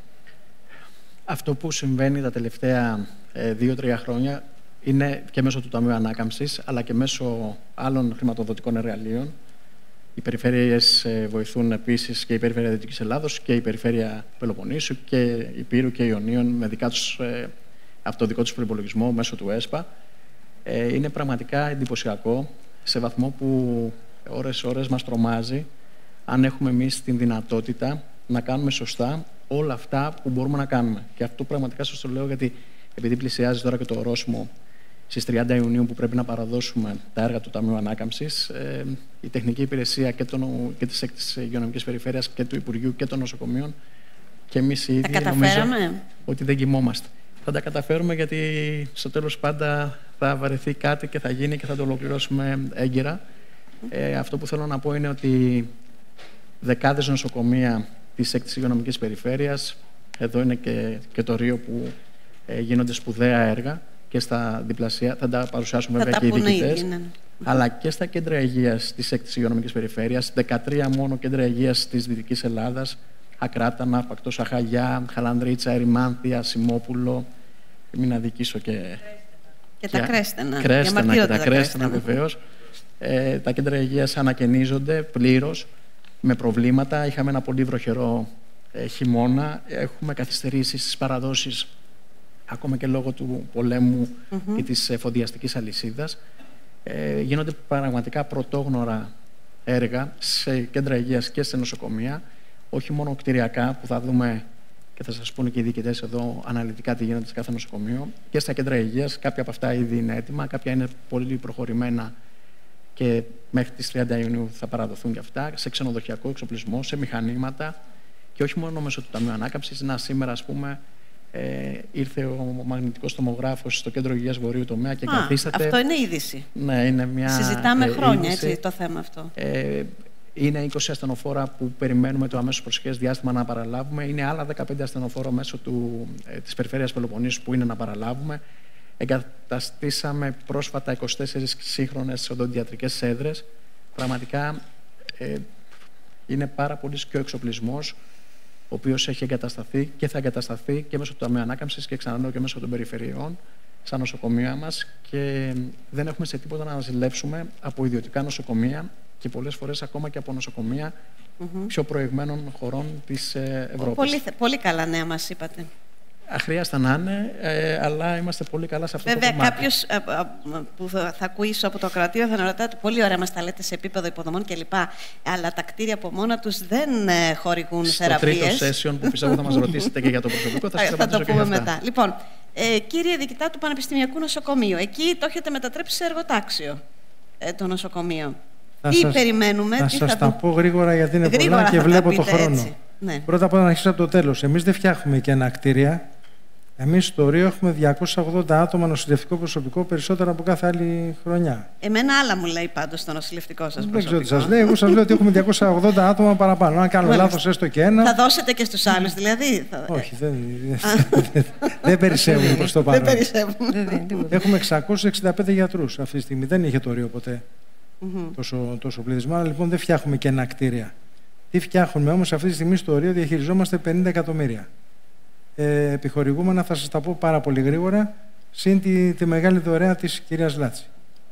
Αυτό που συμβαίνει τα τελευταία ε, δύο-τρία χρόνια είναι και μέσω του Ταμείου Ανάκαμψης, αλλά και μέσω άλλων χρηματοδοτικών εργαλείων. Οι περιφέρειες ε, βοηθούν επίσης, και η Περιφέρεια Δυτικής Ελλάδος και η Περιφέρεια Πελοποννήσου και η Πύρου και η Ιωνίων με δικά τους, ε, από το δικό τους προϋπολογισμό μέσω του ΕΣΠΑ. Ε, είναι πραγματικά εντυπωσιακό, σε βαθμό που ώρες-ώρες μας τρομάζει αν έχουμε εμείς την δυνατότητα να κάνουμε σωστά όλα αυτά που μπορούμε να κάνουμε. Και αυτό πραγματικά σας το λέω γιατί επειδή πλησιάζει τώρα και το ορόσημο στις τριάντα Ιουνίου που πρέπει να παραδώσουμε τα έργα του Ταμείου Ανάκαμψης, ε, η τεχνική υπηρεσία και, τον, και της έκτης υγειονομικής περιφέρειας και του Υπουργείου και των νοσοκομείων και εμείς οι ίδιοι νομίζω ότι δεν κοιμόμαστε. Θα τα καταφέρουμε γιατί στο τέλος πάντα θα βαρεθεί κάτι και θα γίνει και θα το ολοκληρώσουμε έγκαιρα. Ε, αυτό που θέλω να πω είναι ότι δεκάδες νοσοκομεία της έκτης υγειονομικής περιφέρειας, εδώ είναι και, και το Ρίο που ε, γίνονται σπουδαία έργα και στα διπλασία, θα τα παρουσιάσουν βέβαια και οι διοικητές, ναι. Αλλά και στα κέντρα υγείας της έκτης υγειονομικής περιφέρειας, δεκατρία μόνο κέντρα υγείας της Δυτικής Ελλάδας, Ακράτανα, Πακτός Αχαγιά, Χαλανδρίτσα, Ερημάνθια, Σιμόπουλο, μην αδικήσω και... Και, και τα Κρέστενα. Κρέστενα και τα Κρέστενα βεβαίως. Ε, τα κέντρα υγείας ανακαινίζονται πλήρως, με προβλήματα. Είχαμε ένα πολύ βροχερό ε, χειμώνα. Έχουμε καθυστερήσεις στις παραδόσεις, ακόμα και λόγω του πολέμου mm-hmm. και της εφοδιαστικής αλυσίδας. Ε, γίνονται πραγματικά πρωτόγνωρα έργα σε κέντρα υγείας και σε νοσοκομεία, όχι μόνο κτηριακά που θα δούμε και θα σας πούνε και οι διοικητές εδώ αναλυτικά τι γίνεται σε κάθε νοσοκομείο, και στα κέντρα υγείας. Κάποια από αυτά ήδη είναι έτοιμα, κάποια είναι πολύ προχωρημένα και μέχρι τις τριάντα Ιουνίου θα παραδοθούν και αυτά, σε ξενοδοχειακό εξοπλισμό, σε μηχανήματα και όχι μόνο μέσω του Ταμείου Ανάκαμψης. Να, σήμερα, ας πούμε, ε, ήρθε ο μαγνητικός τομογράφος στο κέντρο υγείας Βορείου τομέα και Α, καθίσταται. Αυτό είναι είδηση. Ναι, είναι μια. Συζητάμε ε, χρόνια είδηση. Έτσι, το θέμα αυτό. Ε, είναι είκοσι ασθενοφόρα που περιμένουμε το αμέσως προσεχές διάστημα να παραλάβουμε. Είναι άλλα δεκαπέντε ασθενοφόρα μέσω του, ε, της Περιφέρειας Πελοποννήσου που είναι να παραλάβουμε. Εγκαταστήσαμε πρόσφατα είκοσι τέσσερις σύγχρονες οδοντιατρικές έδρες. Πραγματικά ε, είναι πάρα πολύ και ο εξοπλισμός, ο οποίος έχει εγκατασταθεί και θα εγκατασταθεί και μέσω του Ταμείου Ανάκαμψης και ξαναλέω και μέσω των περιφερειών στα νοσοκομεία μας. Και δεν έχουμε σε τίποτα να ζηλέψουμε από ιδιωτικά νοσοκομεία και πολλές φορές ακόμα και από νοσοκομεία mm-hmm. πιο προηγμένων χωρών της Ευρώπης. Πολύ, πολύ καλά νέα μας είπατε. Αχρίαστα να είναι, ε, αλλά είμαστε πολύ καλά σε αυτό Βέβαια, το κομμάτι. Βέβαια, κάποιος που θα, θα ακούει από το κρατήριο θα ρωτάτε, πολύ ωραία μας τα λέτε σε επίπεδο υποδομών κλπ. Αλλά τα κτίρια από μόνα τους δεν ε, χορηγούν Στο θεραπείες. Στο τρίτο session που πιστεύω θα μας ρωτήσετε και για το προσωπικό, θα σας θα το πούμε μετά. Αυτά. Λοιπόν, ε, κύριε Διοικητά του Πανεπιστημιακού Νοσοκομείου, εκεί το έχετε μετατρέψει σε εργοτάξιο ε, το νοσοκομείο. Θα τι σας, περιμένουμε, θα τι σας θα τα πω γρήγορα γιατί είναι γρήγορα πολλά και βλέπω το χρόνο. Έτσι. Ναι. Πρώτα απ' όλα να αρχίσω από το τέλος. Εμείς δεν φτιάχνουμε και ένα κτίρια. Εμείς στο Ρίο έχουμε διακόσια ογδόντα άτομα νοσηλευτικό προσωπικό, περισσότερο από κάθε άλλη χρονιά. Εμένα άλλα μου λέει πάντως το νοσηλευτικό σας προσωπικό. Δεν ξέρω τι σας λέει. Εγώ σας λέω ότι έχουμε διακόσια ογδόντα άτομα παραπάνω. Αν κάνω λάθος έστω και ένα. Θα δώσετε και στους άλλους, δηλαδή. Όχι, δεν, δεν, δεν περισσεύουμε προς το παρόν. Δεν περισσεύουμε. Έχουμε εξακόσιους εξήντα πέντε γιατρούς αυτή τη στιγμή. Δεν είχε το Ρίο ποτέ mm-hmm. τόσο, τόσο πληθυσμό. Αλλά λοιπόν δεν φτιάχνουμε και ένα κτίρια. Τι φτιάχνουμε όμως αυτή τη στιγμή στο Ρίο? Διαχειριζόμαστε πενήντα εκατομμύρια. Ε, επιχορηγούμενα θα σας τα πω πάρα πολύ γρήγορα, συν τη, τη μεγάλη δωρεά της κυρίας Λάτση.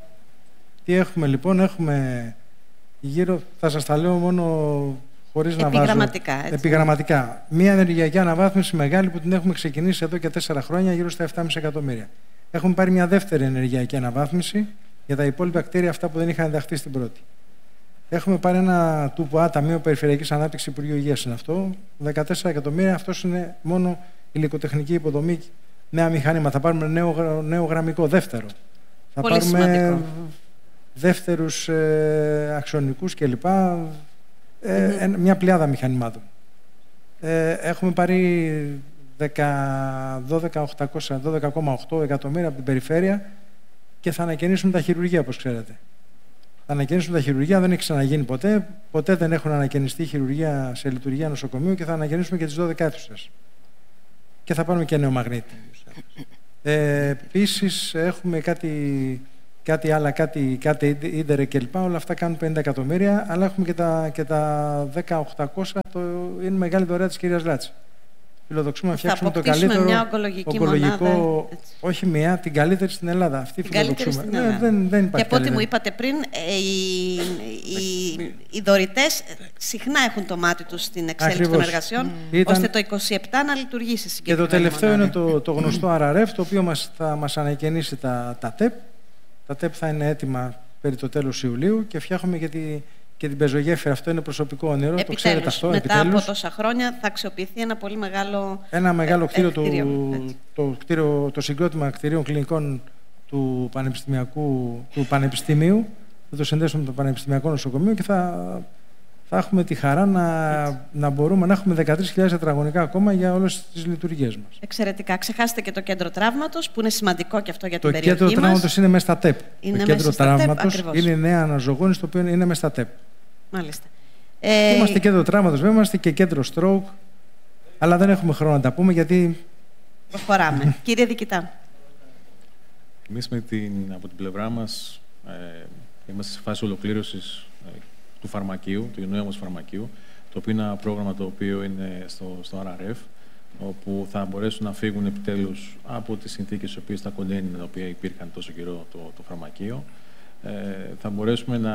Τι έχουμε λοιπόν? Έχουμε γύρω, θα σας τα λέω μόνο χωρίς να βάζω επιγραμματικά, επιγραμματικά. Μία ενεργειακή αναβάθμιση μεγάλη που την έχουμε ξεκινήσει εδώ και τέσσερα χρόνια, γύρω στα επτά κόμμα πέντε εκατομμύρια. Έχουμε πάρει μια δεύτερη ενεργειακή αναβάθμιση για τα υπόλοιπα κτίρια, αυτά που δεν είχαν ενταχθεί στην πρώτη. Έχουμε πάρει ένα ΤΟΥΠΟΑ, Ταμείο Περιφερειακής Ανάπτυξης, Υπουργείο Υγείας είναι αυτό, δεκατέσσερα εκατομμύρια. Αυτός είναι μόνο υλικοτεχνική υποδομή, νέα μηχανήματα. Θα πάρουμε νέο, νέο γραμμικό, δεύτερο. Θα Πολύ πάρουμε σημαντικό. δεύτερους ε, αξονικούς κλπ. Ε, mm-hmm. Μια πλειάδα μηχανημάτων. Ε, έχουμε πάρει δώδεκα κόμμα οκτώ εκατομμύρια από την περιφέρεια και θα ανακαινήσουν τα χειρουργεία, όπως ξέρετε. Θα ανακαινήσουν τα χειρουργεία, δεν έχει ξαναγίνει ποτέ. Ποτέ δεν έχουν ανακαινιστεί χειρουργεία σε λειτουργία νοσοκομείου και θα ανακαινήσουμε και τις δώδεκα αίθουσες. Και θα πάρουμε και νέο μαγνήτη. Ε, επίσης έχουμε κάτι, κάτι άλλα, κάτι, κάτι ίντερε κλπ. Όλα αυτά κάνουν πενήντα εκατομμύρια, αλλά έχουμε και τα, και τα δέκα χιλιάδες οκτακόσια, το, είναι μεγάλη δωρεά της κυρίας Λάτση. Φιλοδοξούμε να φτιάξουμε το καλύτερο μια ογκολογική ογκολογικό, μονάδα, όχι μία, την καλύτερη στην Ελλάδα. Αυτή την φιλοδοξούμε. Στην Ελλάδα. Ε, δεν, δεν και από ό,τι μου είπατε πριν, ε, οι, οι, οι δωρητές συχνά έχουν το μάτι τους στην εξέλιξη Ακριβώς. των εργασιών, mm. Ήταν... ώστε το είκοσι επτά να λειτουργήσει συγκεκριμένα. Και το τελευταίο μονάδα. είναι το, το γνωστό αρ αρ εφ, το οποίο μας, θα μας ανακαινήσει τα, τα ΤΕΠ. Τα ΤΕΠ θα είναι έτοιμα περί το τέλος Ιουλίου και φτιάχνουμε και, τη, και την πεζογέφυρα. Αυτό είναι προσωπικό όνειρο, επιτέλους, το ξέρετε αυτό. Μετά επιτέλους. από τόσα χρόνια θα αξιοποιηθεί ένα πολύ μεγάλο Ένα μεγάλο ε, κτίριο, ε, κτίριο του, το, κτίριο, το συγκρότημα κτιρίων κλινικών του, Πανεπιστημιακού, του Πανεπιστημίου. Θα το συνδέσουμε με το Πανεπιστημιακό Νοσοκομείο και θα, θα έχουμε τη χαρά να, να μπορούμε να έχουμε δεκατρείς χιλιάδες τετραγωνικά ακόμα για όλες τις λειτουργίες μας. Εξαιρετικά. Ξεχάσετε και το κέντρο τραύματος που είναι σημαντικό και αυτό για την το περιοχή μας. Το κέντρο τραύματος είναι μέσα στα ΤΕΠ. Είναι το κέντρο τραύματος ΤΕΠ, είναι η νέα αναζωογόνηση, το οποίο είναι μέσα στα ΤΕΠ. Μάλιστα. Ε... Είμαστε κέντρο τραύματος, βέβαια είμαστε και κέντρο stroke, αλλά δεν έχουμε χρόνο να τα πούμε γιατί... Προχωράμε. Κύριε Δικητά. Εμείς με την, από την πλευρά μας ε, είμαστε σε φάση ολοκλήρωσης ε, του φαρμακείου, του νέου μας φαρμακείου, το οποίο είναι ένα πρόγραμμα το οποίο είναι στο, στο αρ αρ εφ, όπου θα μπορέσουν να φύγουν επιτέλους από τις συνθήκες στις οποίες τα κοντέινερ τα οποία υπήρχαν τόσο καιρό το, το φαρμακείο. Ε, θα μπορέσουμε να,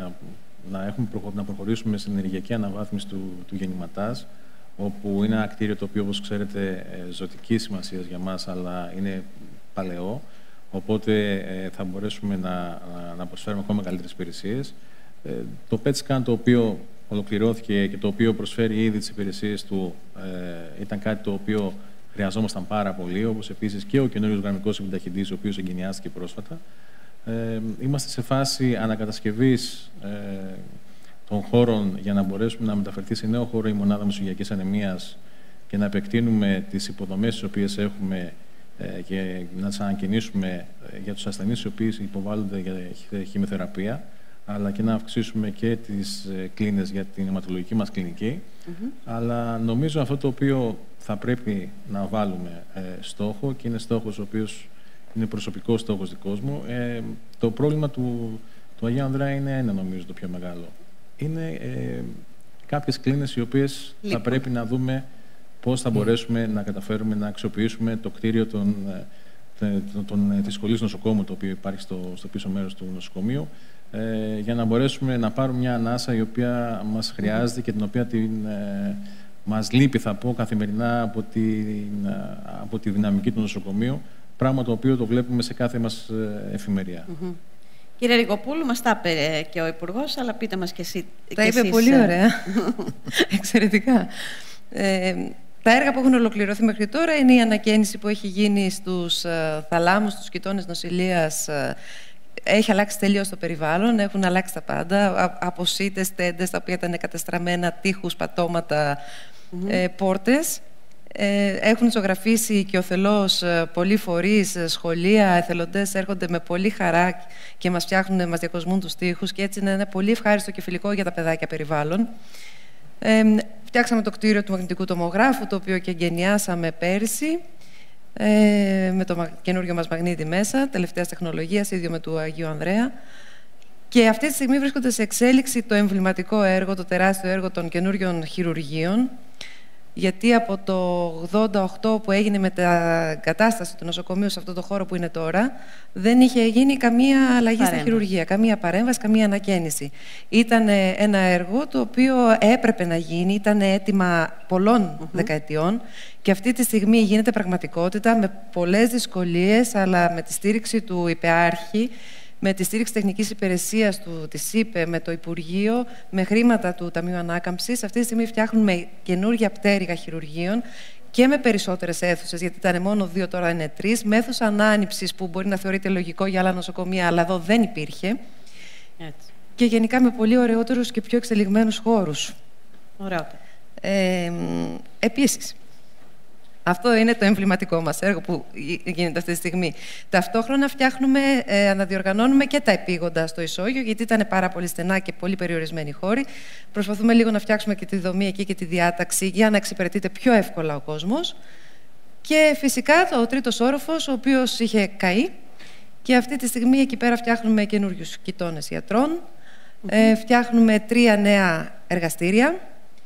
να, έχουμε, να προχωρήσουμε στην ενεργειακή αναβάθμιση του, του γεννηματάζ, όπου είναι ένα κτίριο το οποίο, όπως ξέρετε, ζωτική σημασία για μας, αλλά είναι παλαιό. Οπότε ε, θα μπορέσουμε να, να προσφέρουμε ακόμα καλύτερες υπηρεσίες. Ε, το πετ σκαν το οποίο ολοκληρώθηκε και το οποίο προσφέρει ήδη τις υπηρεσίες του ε, ήταν κάτι το οποίο χρειαζόμασταν πάρα πολύ, όπως επίσης και ο καινούριος γραμμικός επιταχυντής, ο οποίος εγκαινιάστηκε πρόσφατα. Ε, είμαστε σε φάση ανακατασκευής ε, των χώρων για να μπορέσουμε να μεταφερθεί σε νέο χώρο η μονάδα μεσογειακής ανεμίας και να επεκτείνουμε τις υποδομές τις οποίες έχουμε ε, και να τις ανακαινήσουμε ε, για τους ασθενείς οι οποίοι υποβάλλονται για χημειοθεραπεία, αλλά και να αυξήσουμε και τις ε, κλίνες για την αιματολογική μας κλινική. Mm-hmm. Αλλά νομίζω αυτό το οποίο θα πρέπει να βάλουμε ε, στόχο, και είναι στόχος ο οποίος είναι προσωπικός στόχος δικός μου, ε, το πρόβλημα του, του Αγίου Ανδρέα είναι ένα, νομίζω, το πιο μεγάλο. Είναι ε, κάποιες κλίνες οι οποίες λοιπόν. θα πρέπει να δούμε πώς θα μπορέσουμε mm. να καταφέρουμε να αξιοποιήσουμε το κτίριο των, των, των, της σχολής νοσοκόμου, το οποίο υπάρχει στο, στο πίσω μέρος του νοσοκομείου, ε, για να μπορέσουμε να πάρουμε μια ανάσα η οποία μας χρειάζεται και την οποία την, ε, μας λείπει, θα πω, καθημερινά από, την, από τη δυναμική του νοσοκομείου, πράγμα το οποίο το βλέπουμε σε κάθε μας εφημερία. Mm-hmm. Κύριε Ριγοπούλου, μας τα είπε και ο Υπουργός, αλλά πείτε μας και εσύ. Τα και είπε εσείς. πολύ ωραία. Εξαιρετικά. Ε, τα έργα που έχουν ολοκληρωθεί μέχρι τώρα είναι η ανακαίνιση που έχει γίνει στους ε, θαλάμους, στους κοιτώνες νοσηλείας. Ε, έχει αλλάξει τελείως το περιβάλλον, έχουν αλλάξει τα πάντα. Α, από σίτες, τέντες, τα οποία ήταν κατεστραμμένα, τείχους, πατώματα, mm-hmm. ε, πόρτες. Έχουν ζωγραφίσει και οθελώς πολλοί φορείς, σχολεία, εθελοντές έρχονται με πολύ χαρά και μας φτιάχνουν, μας διακοσμούν τους τοίχους και έτσι είναι ένα πολύ ευχάριστο και φιλικό για τα παιδάκια περιβάλλον. Ε, φτιάξαμε το κτίριο του μαγνητικού τομογράφου, το οποίο και εγκαινιάσαμε πέρυσι, ε, με το καινούριο μας μαγνήτη μέσα, τελευταίας τεχνολογίας, ίδιο με του Αγίου Ανδρέα. Και αυτή τη στιγμή βρίσκονται σε εξέλιξη το εμβληματικό έργο, το τεράστιο έργο των καινούριων χειρουργείων, γιατί από το ογδόντα οκτώ που έγινε με τα κατάσταση του νοσοκομείου σε αυτό το χώρο που είναι τώρα, δεν είχε γίνει καμία αλλαγή παρέμβαση. Στα χειρουργεία, καμία παρέμβαση, καμία ανακαίνιση. Ήταν ένα έργο το οποίο έπρεπε να γίνει, ήταν έτοιμα πολλών mm-hmm. δεκαετιών και αυτή τη στιγμή γίνεται πραγματικότητα με πολλές δυσκολίες, αλλά με τη στήριξη του υπεάρχη, με τη στήριξη τεχνικής υπηρεσίας του, της ΣΥΠΕ, με το Υπουργείο, με χρήματα του Ταμείου Ανάκαμψης. Αυτή τη στιγμή φτιάχνουμε καινούργια πτέρυγα χειρουργείων και με περισσότερες αίθουσες, γιατί ήταν μόνο δύο, τώρα είναι τρεις, με αίθουσα ανάνυψης που μπορεί να θεωρείται λογικό για άλλα νοσοκομεία, αλλά εδώ δεν υπήρχε. Έτσι. Και γενικά με πολύ ωραιότερους και πιο εξελιγμένους χώρους. Ωραιότερα. Ε, επίσης, Αυτό είναι το εμβληματικό μας έργο που γίνεται αυτή τη στιγμή. Ταυτόχρονα φτιάχνουμε, ε, αναδιοργανώνουμε και τα επίγοντα στο ισόγειο, γιατί ήταν πάρα πολύ στενά και πολύ περιορισμένοι χώροι. Προσπαθούμε λίγο να φτιάξουμε και τη δομή εκεί και τη διάταξη για να εξυπηρετείται πιο εύκολα ο κόσμος. Και φυσικά ο τρίτος όροφος, ο οποίος είχε καεί. Και αυτή τη στιγμή εκεί πέρα φτιάχνουμε καινούριους κοιτώνες γιατρών. Mm-hmm. ε, φτιάχνουμε τρία νέα εργαστήρια.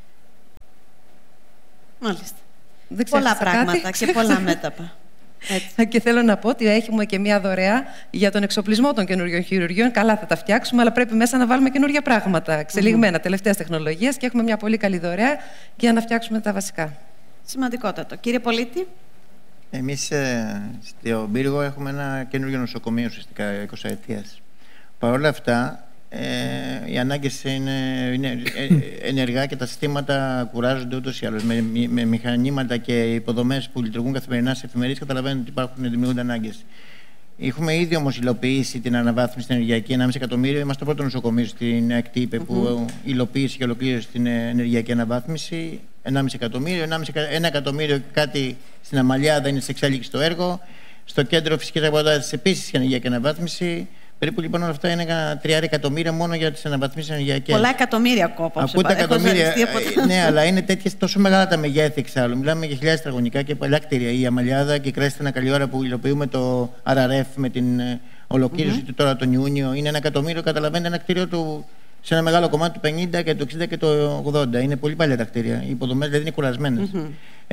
Μάλιστα. Δεν πολλά πράγματα κάτι. και πολλά μέτωπα. Έτσι. Και θέλω να πω ότι έχουμε και μια δωρεά για τον εξοπλισμό των καινούριων χειρουργείων. Καλά θα τα φτιάξουμε, αλλά πρέπει μέσα να βάλουμε καινούργια πράγματα, εξελιγμένα, mm-hmm. τελευταίας τεχνολογίας, και έχουμε μια πολύ καλή δωρεά για να φτιάξουμε τα βασικά. Σημαντικότατο. Κύριε Πολίτη. Εμείς ε, στον Πύργο έχουμε ένα καινούργιο νοσοκομείο ουσιαστικά εικοσαετίας. Παρ' όλα αυτά, ε, οι ανάγκες είναι, είναι ενεργά και τα συστήματα κουράζονται ούτως ή άλλως. Με, με μηχανήματα και υποδομές που λειτουργούν καθημερινά σε εφημερίες, καταλαβαίνετε ότι υπάρχουν, δημιουργούνται ανάγκες. Έχουμε ήδη όμως υλοποιήσει την αναβάθμιση στην ενεργειακή ενάμιση εκατομμύριο. Είμαστε το πρώτο νοσοκομείο στην ΑΚΤΥΠΕ mm-hmm. που υλοποίησε και ολοκλήρωσε την ενεργειακή αναβάθμιση. ενάμιση εκατομμύριο, ένα εκατομμύριο κάτι στην Αμαλιάδα είναι σε εξέλιξη το έργο. Στο κέντρο φυσικής αποδότησης επίσης η ενεργειακή αναβάθμιση. Περίπου λοιπόν όλα αυτά είναι τρία εκατομμύρια μόνο για τις αναβαθμίσεις ενεργειακές. Πολλά εκατομμύρια κόπα. Ακούτε εκατομμύρια. Ναι, αλλά είναι τέτοιες τόσο μεγάλα τα μεγέθη εξάλλου. Μιλάμε για χιλιάδες τετραγωνικά και παλιά κτίρια. Η Αμαλιάδα και η Κρέστη ένα καλή ώρα που υλοποιούμε το αρ αρ εφ με την ολοκλήρωση mm-hmm. του τώρα τον Ιούνιο. Είναι ένα εκατομμύριο, καταλαβαίνετε, ένα κτίριο του σε ένα μεγάλο κομμάτι του πενήντα και του εξήντα και το ογδόντα. Είναι πολύ παλιά τα κτίρια. Οι υποδομές δηλαδή είναι κουρασμένες. Mm-hmm.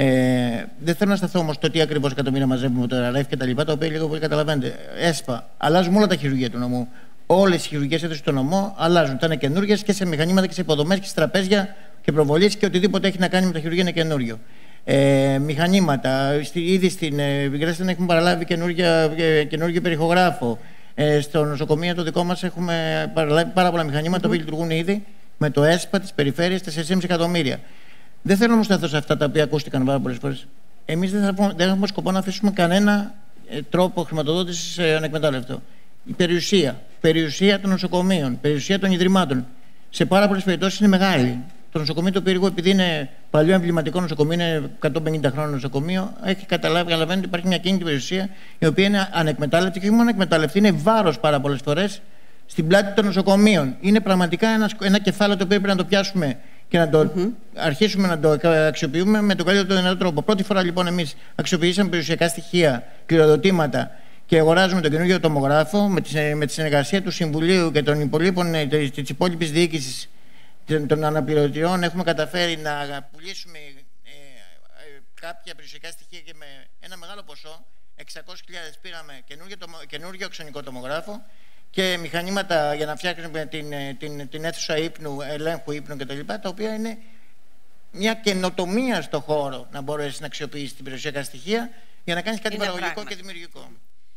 Ε, δεν θέλω να σταθώ όμως το τι ακριβώς εκατομμύρια μαζεύουμε το αρ αρ εφ και τα λοιπά, τα οποία λίγο πολύ καταλαβαίνετε. ΕΣΠΑ. Αλλάζουμε όλα τα χειρουργεία του νομού. Όλες οι χειρουργικές αίθουσες του νομού αλλάζουν. Θα είναι καινούργιες και σε μηχανήματα και σε υποδομές και σε τραπέζια και προβολής και οτιδήποτε έχει να κάνει με τα χειρουργεία είναι καινούριο. Ε, μηχανήματα. Ήδη στην Βικρέστην έχουμε παραλάβει καινούργιο περιχογράφο. Ε, στο νοσοκομείο το δικό μας έχουμε παραλάβει πάρα πολλά μηχανήματα mm-hmm. που λειτουργούν ήδη με το ΕΣΠΑ της περιφέρειας τέσσερα κόμμα πέντε εκατομμύρια. Δεν θέλω όμως να σταθώ σε αυτά τα οποία ακούστηκαν πάρα πολλές φορές. Εμείς δεν, θα, δεν έχουμε σκοπό να αφήσουμε κανένα ε, τρόπο χρηματοδότησης ε, ανεκμετάλλευτο. Η περιουσία, περιουσία των νοσοκομείων, περιουσία των ιδρυμάτων σε πάρα πολλές περιπτώσεις είναι μεγάλη. Το νοσοκομείο του Πύργου, επειδή είναι παλιό εμβληματικό νοσοκομείο, είναι εκατόν πενήντα χρόνια νοσοκομείο, έχει καταλάβει, καταλαβαίνει ότι υπάρχει μια κίνητη περιουσία η οποία είναι ανεκμετάλλευτη και όχι μόνο ανεκμετάλλευτη, είναι βάρος πάρα πολλές φορές στην πλάτη των νοσοκομείων. Είναι πραγματικά ένα, ένα κεφάλαιο το οποίο πρέπει να το πιάσουμε και να το mm-hmm. αρχίσουμε να το αξιοποιούμε με τον καλύτερο δυνατό τρόπο. Πρώτη φορά λοιπόν εμείς αξιοποιήσαμε περιουσιακά στοιχεία, κληροδοτήματα και αγοράζουμε τον καινούργιο τομογράφο με τη, με τη συνεργασία του Συμβουλίου και των υπολείπων της υπόλοιπης διοίκησης των αναπληρωτριών. Έχουμε καταφέρει να πουλήσουμε ε, ε, κάποια περιουσιακά στοιχεία και με ένα μεγάλο ποσό, εξακόσιες χιλιάδες πήραμε καινούργιο, καινούργιο αξονικό τομογράφο και μηχανήματα για να φτιάξουμε την, την, την αίθουσα ύπνου, ελέγχου ύπνου κτλ. Τα οποία είναι μια καινοτομία στο χώρο να μπορέσει να αξιοποιήσει την περιουσιακά στοιχεία για να κάνεις κάτι είναι παραγωγικό πράγμα. Και δημιουργικό.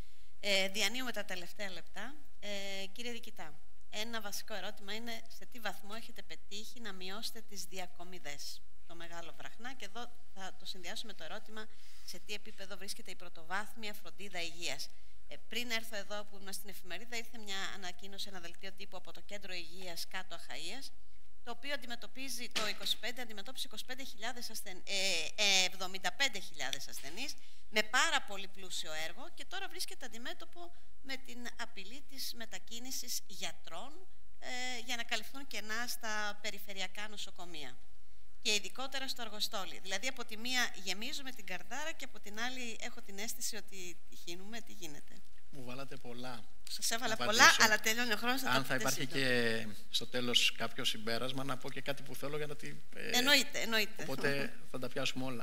Ε, διανύουμε τα τελευταία λεπτά. Ε, κύριε Διοικητά, ένα βασικό ερώτημα είναι σε τι βαθμό έχετε πετύχει να μειώσετε τις διακομιδές, το μεγάλο βραχνά, και εδώ θα το συνδυάσω με το ερώτημα σε τι επίπεδο βρίσκεται η πρωτοβάθμια φροντίδα υγείας. Ε, πριν έρθω εδώ που ήμουν στην εφημερίδα, ήρθε μια ανακοίνωση, ένα δελτίο τύπου από το Κέντρο Υγείας Κάτω Αχαΐας, το οποίο αντιμετωπίζει το είκοσι πέντε, αντιμετώπισε είκοσι πέντε χιλιάδες ασθεν... ε, ε, εβδομήντα πέντε χιλιάδες ασθενείς με πάρα πολύ πλούσιο έργο και τώρα βρίσκεται αντιμέτωπο με την απειλή της μετακίνησης γιατρών ε, για να καλυφθούν κενά στα περιφερειακά νοσοκομεία και ειδικότερα στο Αργοστόλι. Δηλαδή από τη μία γεμίζουμε την καρδάρα και από την άλλη έχω την αίσθηση ότι χύνουμε, τι γίνεται. Μου βάλατε πολλά. Σας έβαλα πολλά, αλλά τελειώνει ο χρόνος. Αν θα υπάρχει και στο τέλος κάποιο συμπέρασμα, να πω και κάτι που θέλω για να τη... Ε, εννοείται, εννοείται. Οπότε θα τα πιάσουμε όλα.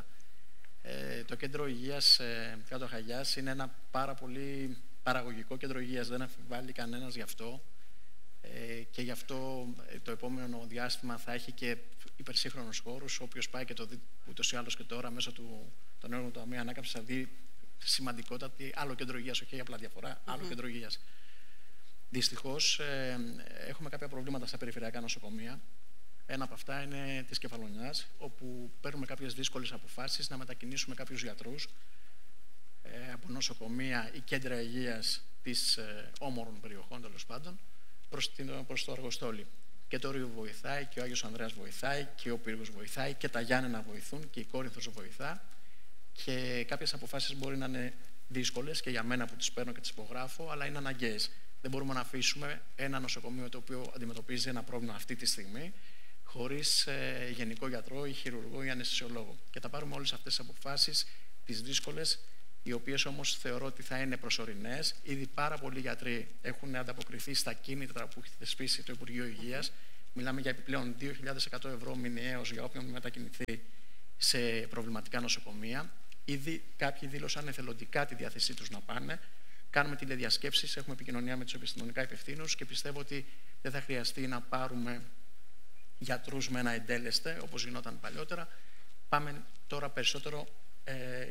Ε, το Κέντρο Υγείας ε, Κάτω Αχαΐας είναι ένα πάρα πολύ παραγωγικό κέντρο υγείας. Δεν αμφιβάλλει κανένας γι' αυτό. Ε, και γι' αυτό ε, το επόμενο διάστημα θα έχει και υπερσύγχρονους χώρους. Όποιος πάει και το δει ούτως ή άλλως και τώρα μέσω του των έργων του Ταμείου Ανάκαμψης θα δει σημαντικότατη άλλο κέντρο υγείας, όχι απλά διαφορά, άλλο mm-hmm. κέντρο υγείας. Δυστυχώς ε, έχουμε κάποια προβλήματα στα περιφερειακά νοσοκομεία. Ένα από αυτά είναι της Κεφαλονιάς, όπου παίρνουμε κάποιες δύσκολες αποφάσεις να μετακινήσουμε κάποιους γιατρούς ε, από νοσοκομεία ή κέντρα υγείας της ε, όμορων περιοχών, τέλος πάντων, προς, την, προς το Αργοστόλι. Και το Ρίο βοηθάει και ο Άγιος Ανδρέας βοηθάει και ο Πύργος βοηθάει και τα Γιάννενα βοηθούν και η Κόρινθος βοηθά. Και κάποιες αποφάσεις μπορεί να είναι δύσκολες και για μένα που τις παίρνω και τις υπογράφω, αλλά είναι αναγκαίες. Δεν μπορούμε να αφήσουμε ένα νοσοκομείο το οποίο αντιμετωπίζει ένα πρόβλημα αυτή τη στιγμή χωρίς ε, γενικό γιατρό ή χειρουργό ή αναισθησιολόγο. Και θα πάρουμε όλες αυτές τις αποφάσεις, τις δύσκολες, οι οποίες όμως θεωρώ ότι θα είναι προσωρινές. Ήδη πάρα πολλοί γιατροί έχουν ανταποκριθεί στα κίνητρα που έχει θεσπίσει το Υπουργείο Υγείας. Μιλάμε για επιπλέον δύο χιλιάδες εκατό ευρώ μηνιαίως για όποιον μετακινηθεί σε προβληματικά νοσοκομεία. Ήδη κάποιοι δήλωσαν εθελοντικά τη διάθεσή τους να πάνε. Κάνουμε τηλεδιασκέψεις, έχουμε επικοινωνία με τους επιστημονικά υπευθύνους και πιστεύω ότι δεν θα χρειαστεί να πάρουμε γιατρούς με ένα εντέλεστε, όπως γινόταν παλιότερα. Πάμε τώρα περισσότερο ε,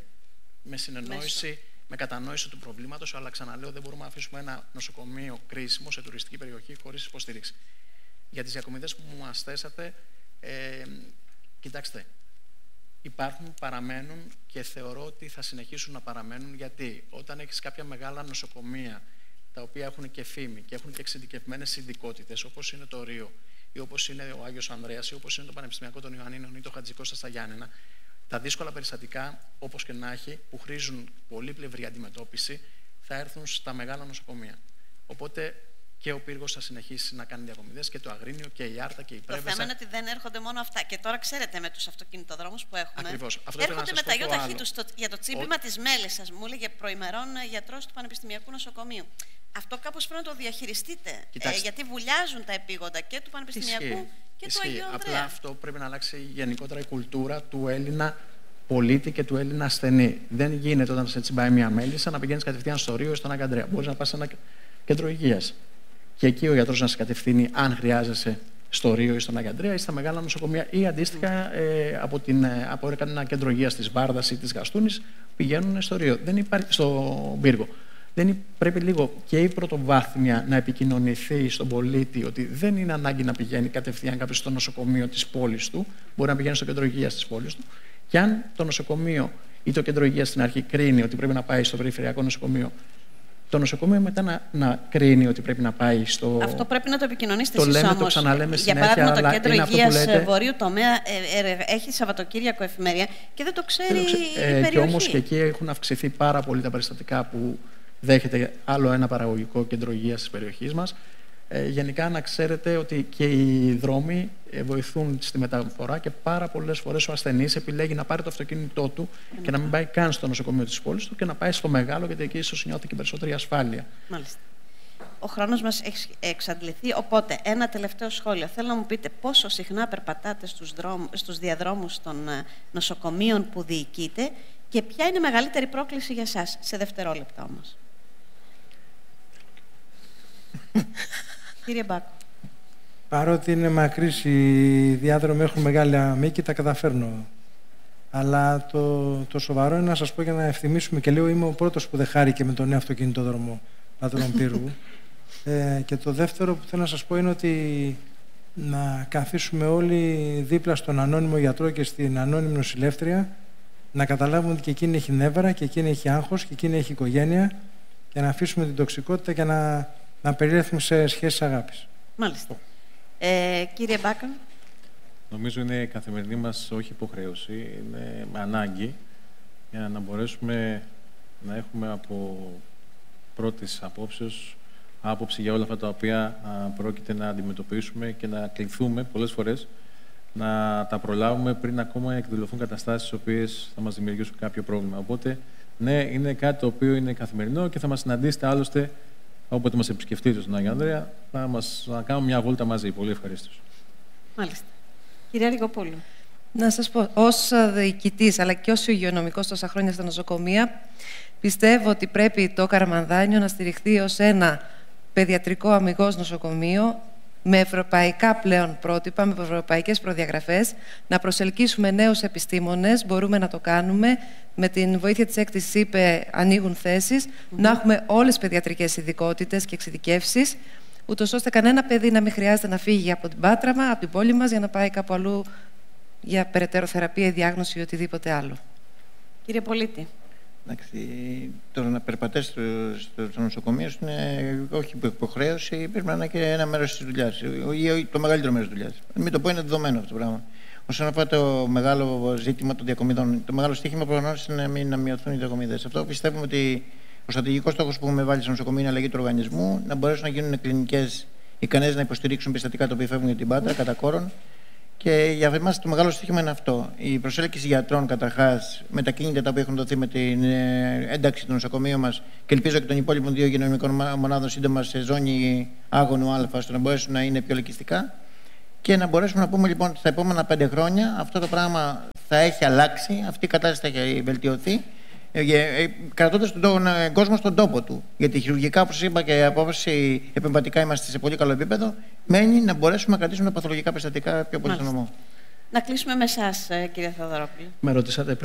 με συνεννόηση, Μέσω. με κατανόηση του προβλήματος, αλλά ξαναλέω, δεν μπορούμε να αφήσουμε ένα νοσοκομείο κρίσιμο σε τουριστική περιοχή χωρίς υποστήριξη. Για τις διακομιδές που μας θέσατε, ε, κοιτάξτε, υπάρχουν, παραμένουν και θεωρώ ότι θα συνεχίσουν να παραμένουν, γιατί όταν έχεις κάποια μεγάλα νοσοκομεία τα οποία έχουν και φήμη και έχουν και εξειδικευμένες ειδικότητες, όπως είναι το Ρίο ή όπως είναι ο Άγιος Ανδρέας ή όπως είναι το Πανεπιστημιακό των Ιωαννίνων ή το Χατζικώστα στα Γιάννενα, τα δύσκολα περιστατικά, όπως και να έχει, που χρήζουν πολύπλευρη αντιμετώπιση, θα έρθουν στα μεγάλα νοσοκομεία. Οπότε και ο Πύργος θα συνεχίσει να κάνει διακομιδές και το Αγρίνιο και η Άρτα και η Πρέβεζα. Το θέμα είναι ότι δεν έρχονται μόνο αυτά. Και τώρα ξέρετε με τους αυτοκινητοδρόμους που έχουμε. Ακριβώς. Αυτό έρχονται με τα γιοταχή τους για το τσίπημα ο... της Μέλισσας. Μου έλεγε προημερών γιατρός του Πανεπιστημιακού Νοσοκομείου. Αυτό κάπως πρέπει να το διαχειριστείτε. Ε, γιατί βουλιάζουν τα επίγοντα και του Πανεπιστημιακού Ισχύει. και Ισχύει. του Αγίου Ανδρέα. Απλά αυτό πρέπει να αλλάξει γενικότερα η κουλτούρα του Έλληνα πολίτη και του Έλληνα ασθενή. Δεν γίνεται όταν σε τσιμπάει μια μέλισσα να πηγαίνεις κατευθείαν στο Ρίο ή στον Άγιο Ανδρέα. Μπορείς να πας σε ένα κέντρο υγείας. Και εκεί ο γιατρός να σε κατευθύνει, αν χρειάζεσαι, στο Ρίο ή στον Άγιο Ανδρέα ή στα μεγάλα νοσοκομεία, ή αντίστοιχα ε, από, την, ε, από ένα κέντρο υγείας της Βάρδας ή της Γαστούνης πηγαίνουν στο Ρίο. Δεν υπάρχει, στο Πύργο. Δεν πρέπει λίγο και η πρωτοβάθμια να επικοινωνηθεί στον πολίτη ότι δεν είναι ανάγκη να πηγαίνει κατευθείαν κάποιος στο νοσοκομείο της πόλης του, μπορεί να πηγαίνει στο κέντρο υγείας της πόλης του. Και αν το νοσοκομείο ή το κέντρο υγείας στην αρχή κρίνει ότι πρέπει να πάει στο περιφερειακό νοσοκομείο, το νοσοκομείο μετά να, να κρίνει ότι πρέπει να πάει στο. Αυτό πρέπει να το επικοινωνήσετε εσείς όμως. Το ξαναλέμε Για συνέχεια, παράδειγμα, το κέντρο υγείας λέτε... Βορείου τομέα ε, ε, έχει Σαββατοκύριακο εφημερία και δεν το ξέρει δεν το ξέ... η ε, περιοχή. Και όμως και εκεί έχουν αυξηθεί πάρα πολύ τα περιστατικά που δέχεται άλλο ένα παραγωγικό κέντρο υγείας της περιοχής μας. Ε, γενικά να ξέρετε ότι και οι δρόμοι ε, βοηθούν στη μεταφορά και πάρα πολλές φορές ο ασθενής επιλέγει να πάρει το αυτοκίνητό του mm. και να μην πάει καν στο νοσοκομείο της πόλης του και να πάει στο μεγάλο, γιατί εκεί ίσως νιώθει και περισσότερη ασφάλεια. Μάλιστα. Ο χρόνος μας έχει εξαντληθεί, οπότε ένα τελευταίο σχόλιο. Θέλω να μου πείτε πόσο συχνά περπατάτε στους, δρόμ, στους διαδρόμους των νοσοκομείων που διοικείτε και ποια είναι η μεγαλύτερη πρόκληση για σας, σε δευτερόλεπτα όμως. Κύριε Μπάκο. Παρότι είναι μακρύς οι διάδρομοι, έχουν μεγάλη μήκη, τα καταφέρνω. Αλλά το, το σοβαρό είναι να σας πω, για να ευθυμίσουμε και λίγο, είμαι ο πρώτος που δεν χάρηκε με τον νέο αυτοκινητόδρομο Πατρών Πύργου. ε, και το δεύτερο που θέλω να σας πω είναι ότι να καθίσουμε όλοι δίπλα στον ανώνυμο γιατρό και στην ανώνυμη νοσηλεύτρια, να καταλάβουμε ότι και εκείνη έχει νεύρα και εκείνη έχει άγχος και εκείνη έχει οικογένεια, και να αφήσουμε την τοξικότητα και να, να περιέλθουμε σε σχέσεις αγάπης. Μάλιστα. Ε, κύριε Μπάκα. Νομίζω είναι η καθημερινή μας όχι υποχρέωση, είναι ανάγκη για να μπορέσουμε να έχουμε από πρώτης απόψεως άποψη για όλα αυτά τα οποία α, πρόκειται να αντιμετωπίσουμε και να κληθούμε πολλές φορές να τα προλάβουμε πριν ακόμα εκδηλωθούν καταστάσεις οι οποίες θα μας δημιουργήσουν κάποιο πρόβλημα. Οπότε, ναι, είναι κάτι το οποίο είναι καθημερινό και θα μας συναντήσετε άλλωστε όποτε μας επισκεφτείτε στον Άγιο Ανδρέα, θα μας να κάνουμε μια βόλτα μαζί. Πολύ ευχαρίστως. Μάλιστα. Κυρία Ριγοπούλου. Να σας πω, ως διοικητής αλλά και ως υγειονομικός τόσα χρόνια στα νοσοκομεία, πιστεύω ότι πρέπει το Καραμανδάνιο να στηριχθεί ως ένα παιδιατρικό αμιγώς νοσοκομείο με ευρωπαϊκά πλέον πρότυπα, με ευρωπαϊκές προδιαγραφές, να προσελκύσουμε νέους επιστήμονες, μπορούμε να το κάνουμε. Με την βοήθεια της έκτης ΣΥΠΕ ανοίγουν θέσεις, mm-hmm. να έχουμε όλες τις παιδιατρικές ειδικότητες και εξειδικεύσεις, ούτως ώστε κανένα παιδί να μην χρειάζεται να φύγει από την Πάτραμα, από την πόλη μας, για να πάει κάπου αλλού για περαιτέρω θεραπεία, διάγνωση ή οτιδήποτε άλλο. Κύριε Πολίτη. Εντάξει, το να περπατάς στο, στο, στο νοσοκομείο είναι όχι υποχρέωση, πρέπει να είναι και ένα μέρος της δουλειάς, ή το μεγαλύτερο μέρος της δουλειάς. Μην το πω, είναι δεδομένο αυτό το πράγμα. Όσον αφορά το μεγάλο ζήτημα των διακομιδών, το μεγάλο στοίχημα προφανώς είναι να, μην, να μειωθούν οι διακομιδές. Αυτό πιστεύουμε ότι ο στρατηγικός στόχος που έχουμε βάλει στο νοσοκομείο είναι αλλαγή του οργανισμού, να μπορέσουν να γίνουν κλινικές ικανές να υποστηρίξουν περιστατικά τα οποία φεύγουν για την πάντα, κατά κόρον. Και για εμάς το μεγάλο στοίχημα είναι αυτό. Η προσέλκυση γιατρών καταρχάς με τα κίνητα τα οποία έχουν δοθεί με την ένταξη του νοσοκομείου μας και ελπίζω και των υπόλοιπων δύο υγειονομικών μονάδων σύντομα σε ζώνη άγωνου Α, ώστε να μπορέσουν να είναι πιο ελκυστικά. Και να μπορέσουμε να πούμε λοιπόν ότι στα επόμενα πέντε χρόνια αυτό το πράγμα θα έχει αλλάξει, αυτή η κατάσταση θα έχει βελτιωθεί, κρατώντας τον κόσμο στον τόπο του. Γιατί χειρουργικά, όπως είπα, και απόφαση επεμβατικά είμαστε σε πολύ καλό επίπεδο, μένει να μπορέσουμε να κρατήσουμε τα παθολογικά περιστατικά πιο πολύ στον νομό. Να κλείσουμε με εσάς, κύριε Θεοδωρόπουλε. Με ρωτήσατε